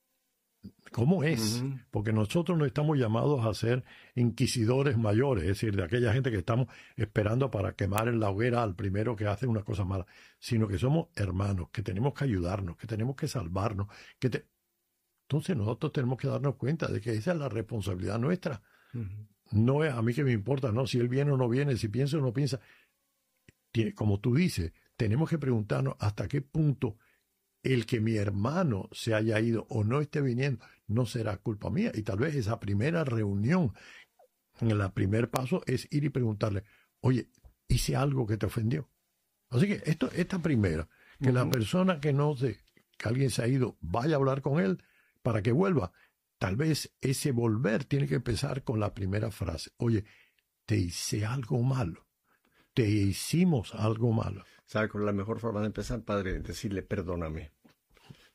Speaker 4: ¿Cómo es? Uh-huh. Porque nosotros no estamos llamados a ser inquisidores mayores, es decir, de aquella gente que estamos esperando para quemar en la hoguera al primero que hace una cosa mala, sino que somos hermanos, que tenemos que ayudarnos, que tenemos que salvarnos. Que te... Entonces nosotros tenemos que darnos cuenta de que esa es la responsabilidad nuestra. Uh-huh. No es a mí que me importa, no, si él viene o no viene, si piensa o no piensa. Tiene, como tú dices, tenemos que preguntarnos hasta qué punto el que mi hermano se haya ido o no esté viniendo no será culpa mía. Y tal vez esa primera reunión, en el primer paso, es ir y preguntarle, oye, ¿hice algo que te ofendió? Así que esto, esta primera, que uh-huh. la persona que no sé, que alguien se ha ido, vaya a hablar con él para que vuelva. Tal vez ese volver tiene que empezar con la primera frase. Oye, te hice algo malo. Te hicimos algo malo.
Speaker 3: ¿Sabe cuál es la mejor forma de empezar, padre? Decirle, perdóname.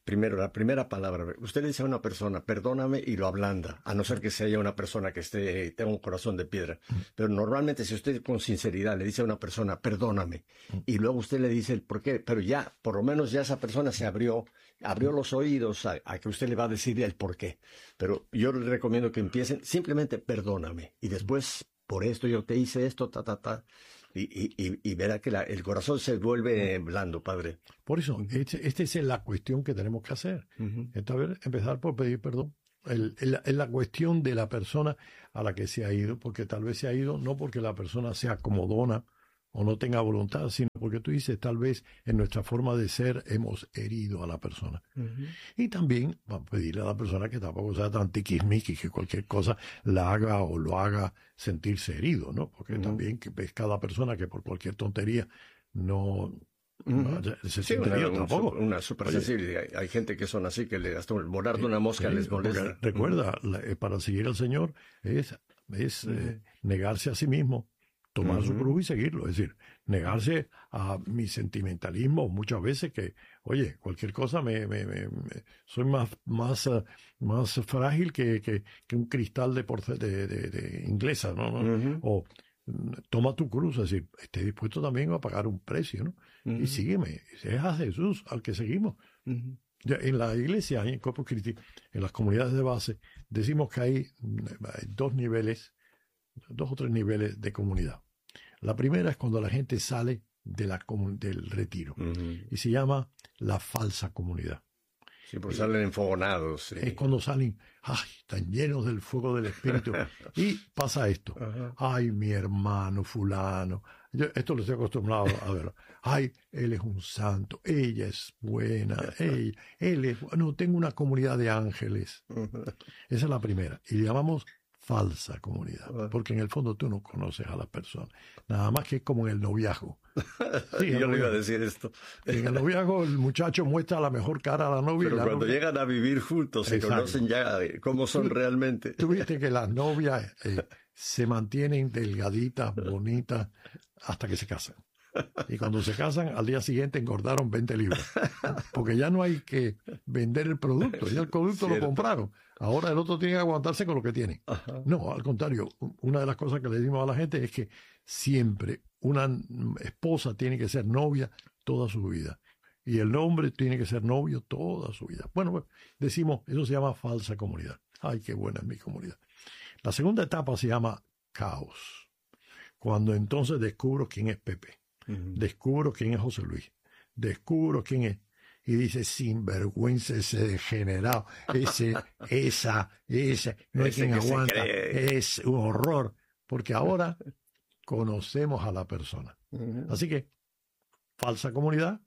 Speaker 3: Primero, la primera palabra. Usted le dice a una persona, perdóname, y lo ablanda, a no ser que sea una persona que esté tenga un corazón de piedra. Pero normalmente, si usted con sinceridad le dice a una persona, perdóname, y luego usted le dice el por qué, pero ya, por lo menos ya esa persona se abrió, abrió los oídos a, a que usted le va a decir el por qué. Pero yo le recomiendo que empiecen simplemente, perdóname, y después, por esto yo te hice esto, ta, ta, ta. Y, y, y verá que la, el corazón se vuelve blando, padre.
Speaker 4: Por eso, esta este es la cuestión que tenemos que hacer. Uh-huh. Esta vez, empezar por pedir perdón. El, el, el, la cuestión de la persona a la que se ha ido, porque tal vez se ha ido no porque la persona sea acomodona o no tenga voluntad, sino porque tú dices, tal vez en nuestra forma de ser hemos herido a la persona. Uh-huh. Y también va a pedirle a la persona que tampoco sea tan tiquismiqui, que cualquier cosa la haga o lo haga sentirse herido, ¿no? Porque uh-huh. también que ves cada persona que por cualquier tontería no... Uh-huh. Se
Speaker 3: sí, una, un, tampoco. Una supersensibilidad. Hay gente que son así, que le, hasta el morar de una mosca sí, les molesta.
Speaker 4: Recuerda, uh-huh. la, para seguir al Señor es, es uh-huh. eh, negarse a sí mismo, tomar uh-huh. su cruz y seguirlo. Es decir, negarse a mi sentimentalismo muchas veces que, oye, cualquier cosa me, me, me, me soy más, más, uh, más frágil que, que, que un cristal de, porce, de, de, de inglesa, ¿no? Uh-huh. O toma tu cruz, es decir, esté dispuesto también a pagar un precio, ¿no? Uh-huh. Y sígueme, es a Jesús al que seguimos. Uh-huh. Ya, en la iglesia, en Corpus Christi, en las comunidades de base, decimos que hay, hay dos niveles, dos o tres niveles de comunidad. La primera es cuando la gente sale de la comun- del retiro uh-huh. y se llama la falsa comunidad.
Speaker 3: Sí, pues salen enfogonados. Sí.
Speaker 4: Es cuando salen, ay, están llenos del fuego del Espíritu. Y pasa esto. Uh-huh. Ay, mi hermano fulano. Yo esto lo estoy acostumbrado a ver. Ay, él es un santo. Ella es buena. Ella, él es bueno. Tengo una comunidad de ángeles. Uh-huh. Esa es la primera. Y le llamamos falsa comunidad. Uh-huh. Porque en el fondo tú no conoces a las personas. Nada más que es como en el noviazgo.
Speaker 3: Sí, yo le iba a decir esto.
Speaker 4: En el noviazgo el muchacho muestra la mejor cara a la novia.
Speaker 3: Pero
Speaker 4: y la
Speaker 3: cuando
Speaker 4: novia...
Speaker 3: llegan a vivir juntos se Exacto. conocen ya cómo son tú, realmente.
Speaker 4: Tú viste que las novias eh, se mantienen delgaditas, bonitas, hasta que se casan. Y cuando se casan, al día siguiente engordaron veinte libras. Porque ya no hay que vender el producto. Ya el producto Cierto. Lo compraron. Ahora el otro tiene que aguantarse con lo que tiene. Ajá. No, al contrario. Una de las cosas que le decimos a la gente es que siempre una esposa tiene que ser novia toda su vida. Y el hombre tiene que ser novio toda su vida. Bueno, decimos, eso se llama falsa comunidad. Ay, qué buena es mi comunidad. La segunda etapa se llama caos. Cuando entonces descubro quién es Pepe. Uh-huh. Descubro quién es José Luis. Descubro quién es. Y dice, sinvergüenza, ese degenerado, ese, esa, ese, no hay quien aguanta. Es un horror. Porque ahora conocemos a la persona. Uh-huh. Así que, falsa comunidad,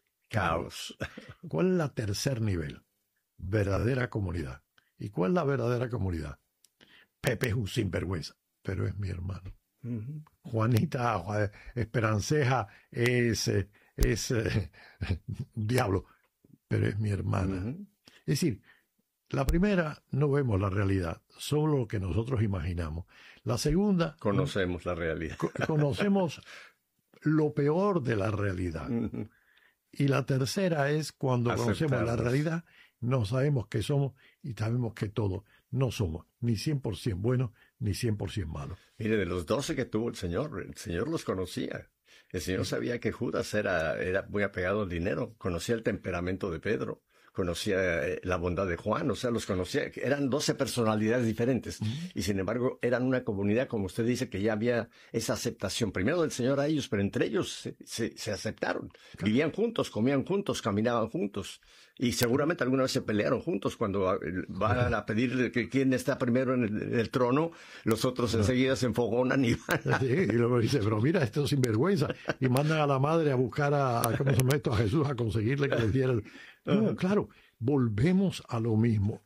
Speaker 4: caos. ¿Cuál es la tercer nivel? Verdadera comunidad. ¿Y cuál es la verdadera comunidad? Pepe es un sinvergüenza, pero es mi hermano. Uh-huh. Juanita, Juan, Esperanceja es, es eh, diablo, pero es mi hermana. Uh-huh. Es decir, la primera no vemos la realidad, solo lo que nosotros imaginamos. La segunda...
Speaker 3: Conocemos la realidad.
Speaker 4: Co- conocemos lo peor de la realidad. Uh-huh. Y la tercera es cuando conocemos la realidad, no sabemos qué somos y sabemos que todo no somos ni cien por ciento buenos ni cien por ciento malos.
Speaker 3: Mire, de los doce que tuvo el Señor, el Señor los conocía. El Señor sabía que Judas era, era muy apegado al dinero, conocía el temperamento de Pedro, conocía la bondad de Juan, o sea, los conocía. Eran doce personalidades diferentes uh-huh. y sin embargo eran una comunidad, como usted dice, que ya había esa aceptación, primero del Señor a ellos, pero entre ellos se, se, se aceptaron. Claro. Vivían juntos, comían juntos, caminaban juntos y seguramente alguna vez se pelearon juntos cuando van a pedir que quién está primero en el, en el trono, los otros uh-huh. enseguida se enfogonan y van.
Speaker 4: Sí, y luego dice, pero mira, esto es sinvergüenza, y mandan a la madre a buscar a, a ¿cómo se llama esto? A Jesús a conseguirle que les diera el... No, claro, volvemos a lo mismo.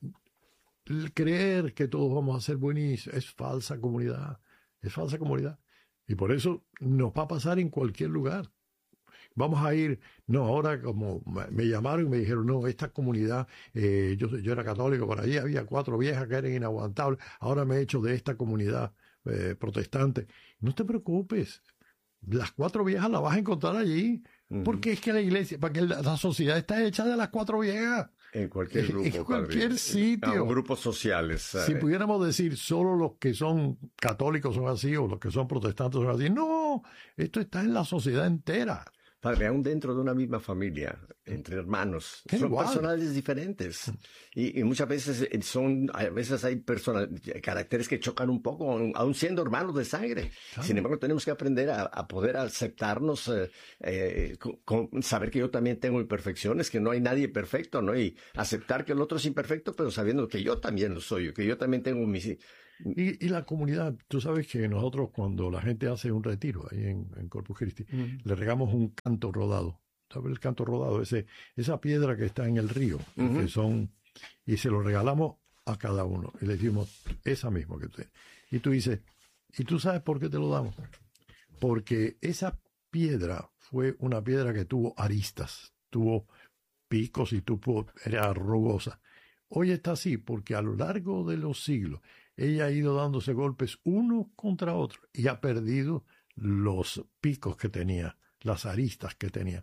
Speaker 4: El creer que todos vamos a ser buenísimos es falsa comunidad, es falsa comunidad. Y por eso nos va a pasar en cualquier lugar. Vamos a ir, no, ahora como me llamaron y me dijeron, no, esta comunidad, eh, yo, yo era católico, por ahí había cuatro viejas que eran inaguantables, ahora me he hecho de esta comunidad eh, protestante. No te preocupes, las cuatro viejas las vas a encontrar allí. Uh-huh. Porque es que la iglesia, porque la, la sociedad está hecha de las cuatro viejas.
Speaker 3: En cualquier grupo.
Speaker 4: En cualquier
Speaker 3: padre.
Speaker 4: sitio.
Speaker 3: En grupos sociales.
Speaker 4: Si pudiéramos decir solo los que son católicos son así o los que son protestantes son así. No, esto está en la sociedad entera.
Speaker 3: Padre, aún dentro de una misma familia, entre hermanos,
Speaker 4: Qué
Speaker 3: son
Speaker 4: igual.
Speaker 3: personalidades diferentes. Y, y muchas veces son, a veces hay personas, caracteres que chocan un poco, aún siendo hermanos de sangre.
Speaker 4: Claro.
Speaker 3: Sin embargo, tenemos que aprender a, a poder aceptarnos, eh, eh, con, con saber que yo también tengo imperfecciones, que no hay nadie perfecto, ¿no? Y aceptar que el otro es imperfecto, pero sabiendo que yo también lo soy, que yo también tengo mis...
Speaker 4: Y, y la comunidad, tú sabes que nosotros cuando la gente hace un retiro ahí en, en Corpus Christi, uh-huh. le regamos un canto rodado. ¿Sabes el canto rodado? Ese, esa piedra que está en el río, uh-huh. que son, y se lo regalamos a cada uno. Y le decimos, esa misma que tú. Y tú dices, ¿y tú sabes por qué te lo damos? Porque esa piedra fue una piedra que tuvo aristas, tuvo picos y tuvo, era rugosa. Hoy está así porque a lo largo de los siglos ella ha ido dándose golpes uno contra otro y ha perdido los picos que tenía, las aristas que tenía.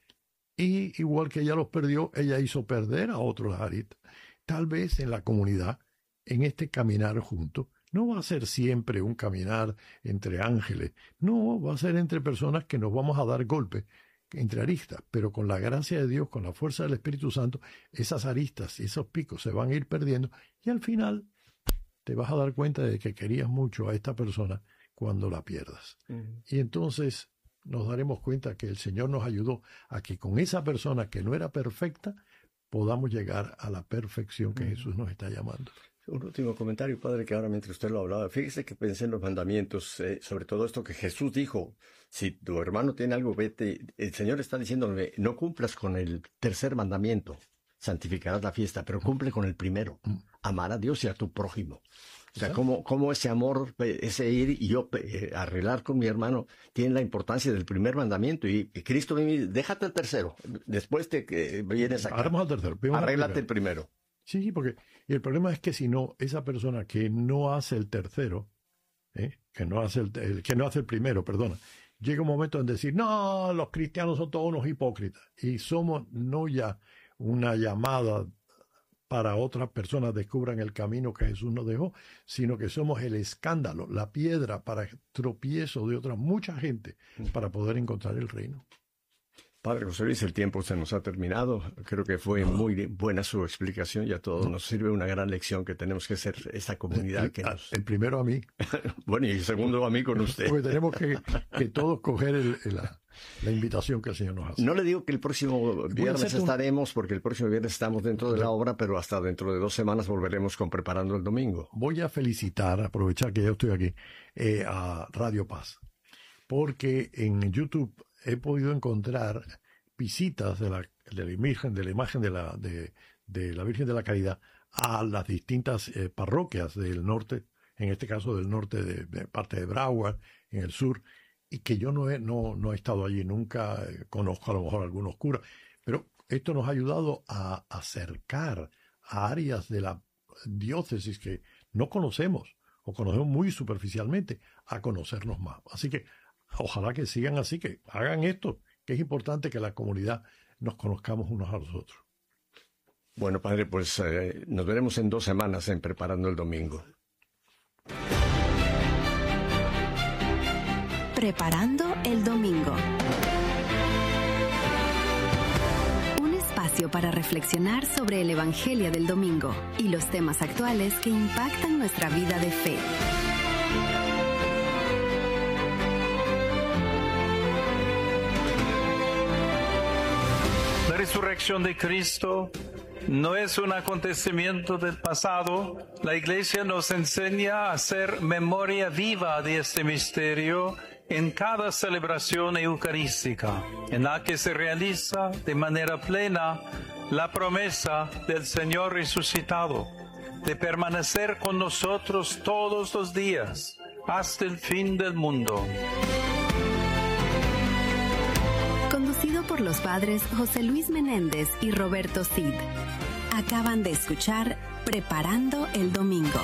Speaker 4: Y igual que ella los perdió, ella hizo perder a otros las aristas. Tal vez en la comunidad, en este caminar juntos, no va a ser siempre un caminar entre ángeles, no, va a ser entre personas que nos vamos a dar golpes entre aristas, pero con la gracia de Dios, con la fuerza del Espíritu Santo, esas aristas y esos picos se van a ir perdiendo y al final te vas a dar cuenta de que querías mucho a esta persona cuando la pierdas. Uh-huh. Y entonces nos daremos cuenta que el Señor nos ayudó a que con esa persona que no era perfecta podamos llegar a la perfección que uh-huh. Jesús nos está llamando.
Speaker 3: Un último comentario, padre, que ahora mientras usted lo hablaba, fíjese que pensé en los mandamientos, eh, sobre todo esto que Jesús dijo, si tu hermano tiene algo, vete, el Señor está diciéndome, no cumplas con el tercer mandamiento, santificarás la fiesta, pero cumple con el primero, amar a Dios y a tu prójimo. O sea, cómo, cómo ese amor, ese ir y yo eh, arreglar con mi hermano, tiene la importancia del primer mandamiento. Y, y Cristo me dice, déjate el tercero, después te eh, vienes acá.
Speaker 4: Arremos al tercero.
Speaker 3: Arréglate el primero.
Speaker 4: Sí, porque y el problema es que si no, esa persona que no hace el tercero, ¿eh? que, no hace el, el, que no hace el primero, perdona, llega un momento en decir, no, los cristianos son todos unos hipócritas. Y somos no ya una llamada para otras personas descubran el camino que Jesús nos dejó, sino que somos el escándalo, la piedra para tropiezo de otra mucha gente para poder encontrar el reino.
Speaker 3: Padre José Luis, el tiempo se nos ha terminado. Creo que fue muy buena su explicación y a todos nos sirve una gran lección que tenemos que ser esa comunidad que nos...
Speaker 4: El primero a mí.
Speaker 3: Bueno, y el segundo a mí con usted.
Speaker 4: Porque tenemos que, que todos coger el, el, la, la invitación que el Señor nos hace.
Speaker 3: No le digo que el próximo viernes estaremos, porque el próximo viernes estamos dentro de la obra, pero hasta dentro de dos semanas volveremos con Preparando el Domingo.
Speaker 4: Voy a felicitar, aprovechar que yo estoy aquí, eh, a Radio Paz, porque en YouTube he podido encontrar visitas de la, de la imagen, de la imagen de la, de, de la Virgen de la Caridad a las distintas eh, parroquias del norte, en este caso del norte de, de parte de Broward, en el sur, y que yo no he, no, no he estado allí, nunca eh, conozco a lo mejor algunos curas, pero esto nos ha ayudado a acercar a áreas de la diócesis que no conocemos, o conocemos muy superficialmente, a conocernos más. Así que ojalá que sigan así, que hagan esto, que es importante que la comunidad nos conozcamos unos a los otros.
Speaker 3: Bueno, padre, pues eh, nos veremos en dos semanas en Preparando el Domingo.
Speaker 2: Preparando el Domingo. Un espacio para reflexionar sobre el Evangelio del Domingo y los temas actuales que impactan nuestra vida de fe.
Speaker 1: La resurrección de Cristo no es un acontecimiento del pasado. La Iglesia nos enseña a hacer memoria viva de este misterio en cada celebración eucarística, en la que se realiza de manera plena la promesa del Señor resucitado, de permanecer con nosotros todos los días, hasta el fin del mundo.
Speaker 2: Conducido por los padres José Luis Menéndez y Roberto Cid. Acaban de escuchar Preparando el Domingo.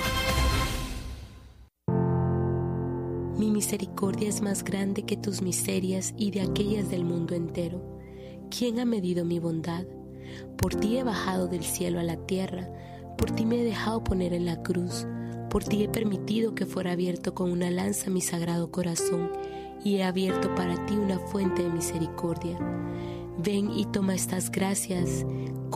Speaker 6: Mi misericordia es más grande que tus miserias y de aquellas del mundo entero. ¿Quién ha medido mi bondad? Por ti he bajado del cielo a la tierra, por ti me he dejado poner en la cruz, por ti he permitido que fuera abierto con una lanza mi sagrado corazón, y he abierto para ti una fuente de misericordia. Ven y toma estas gracias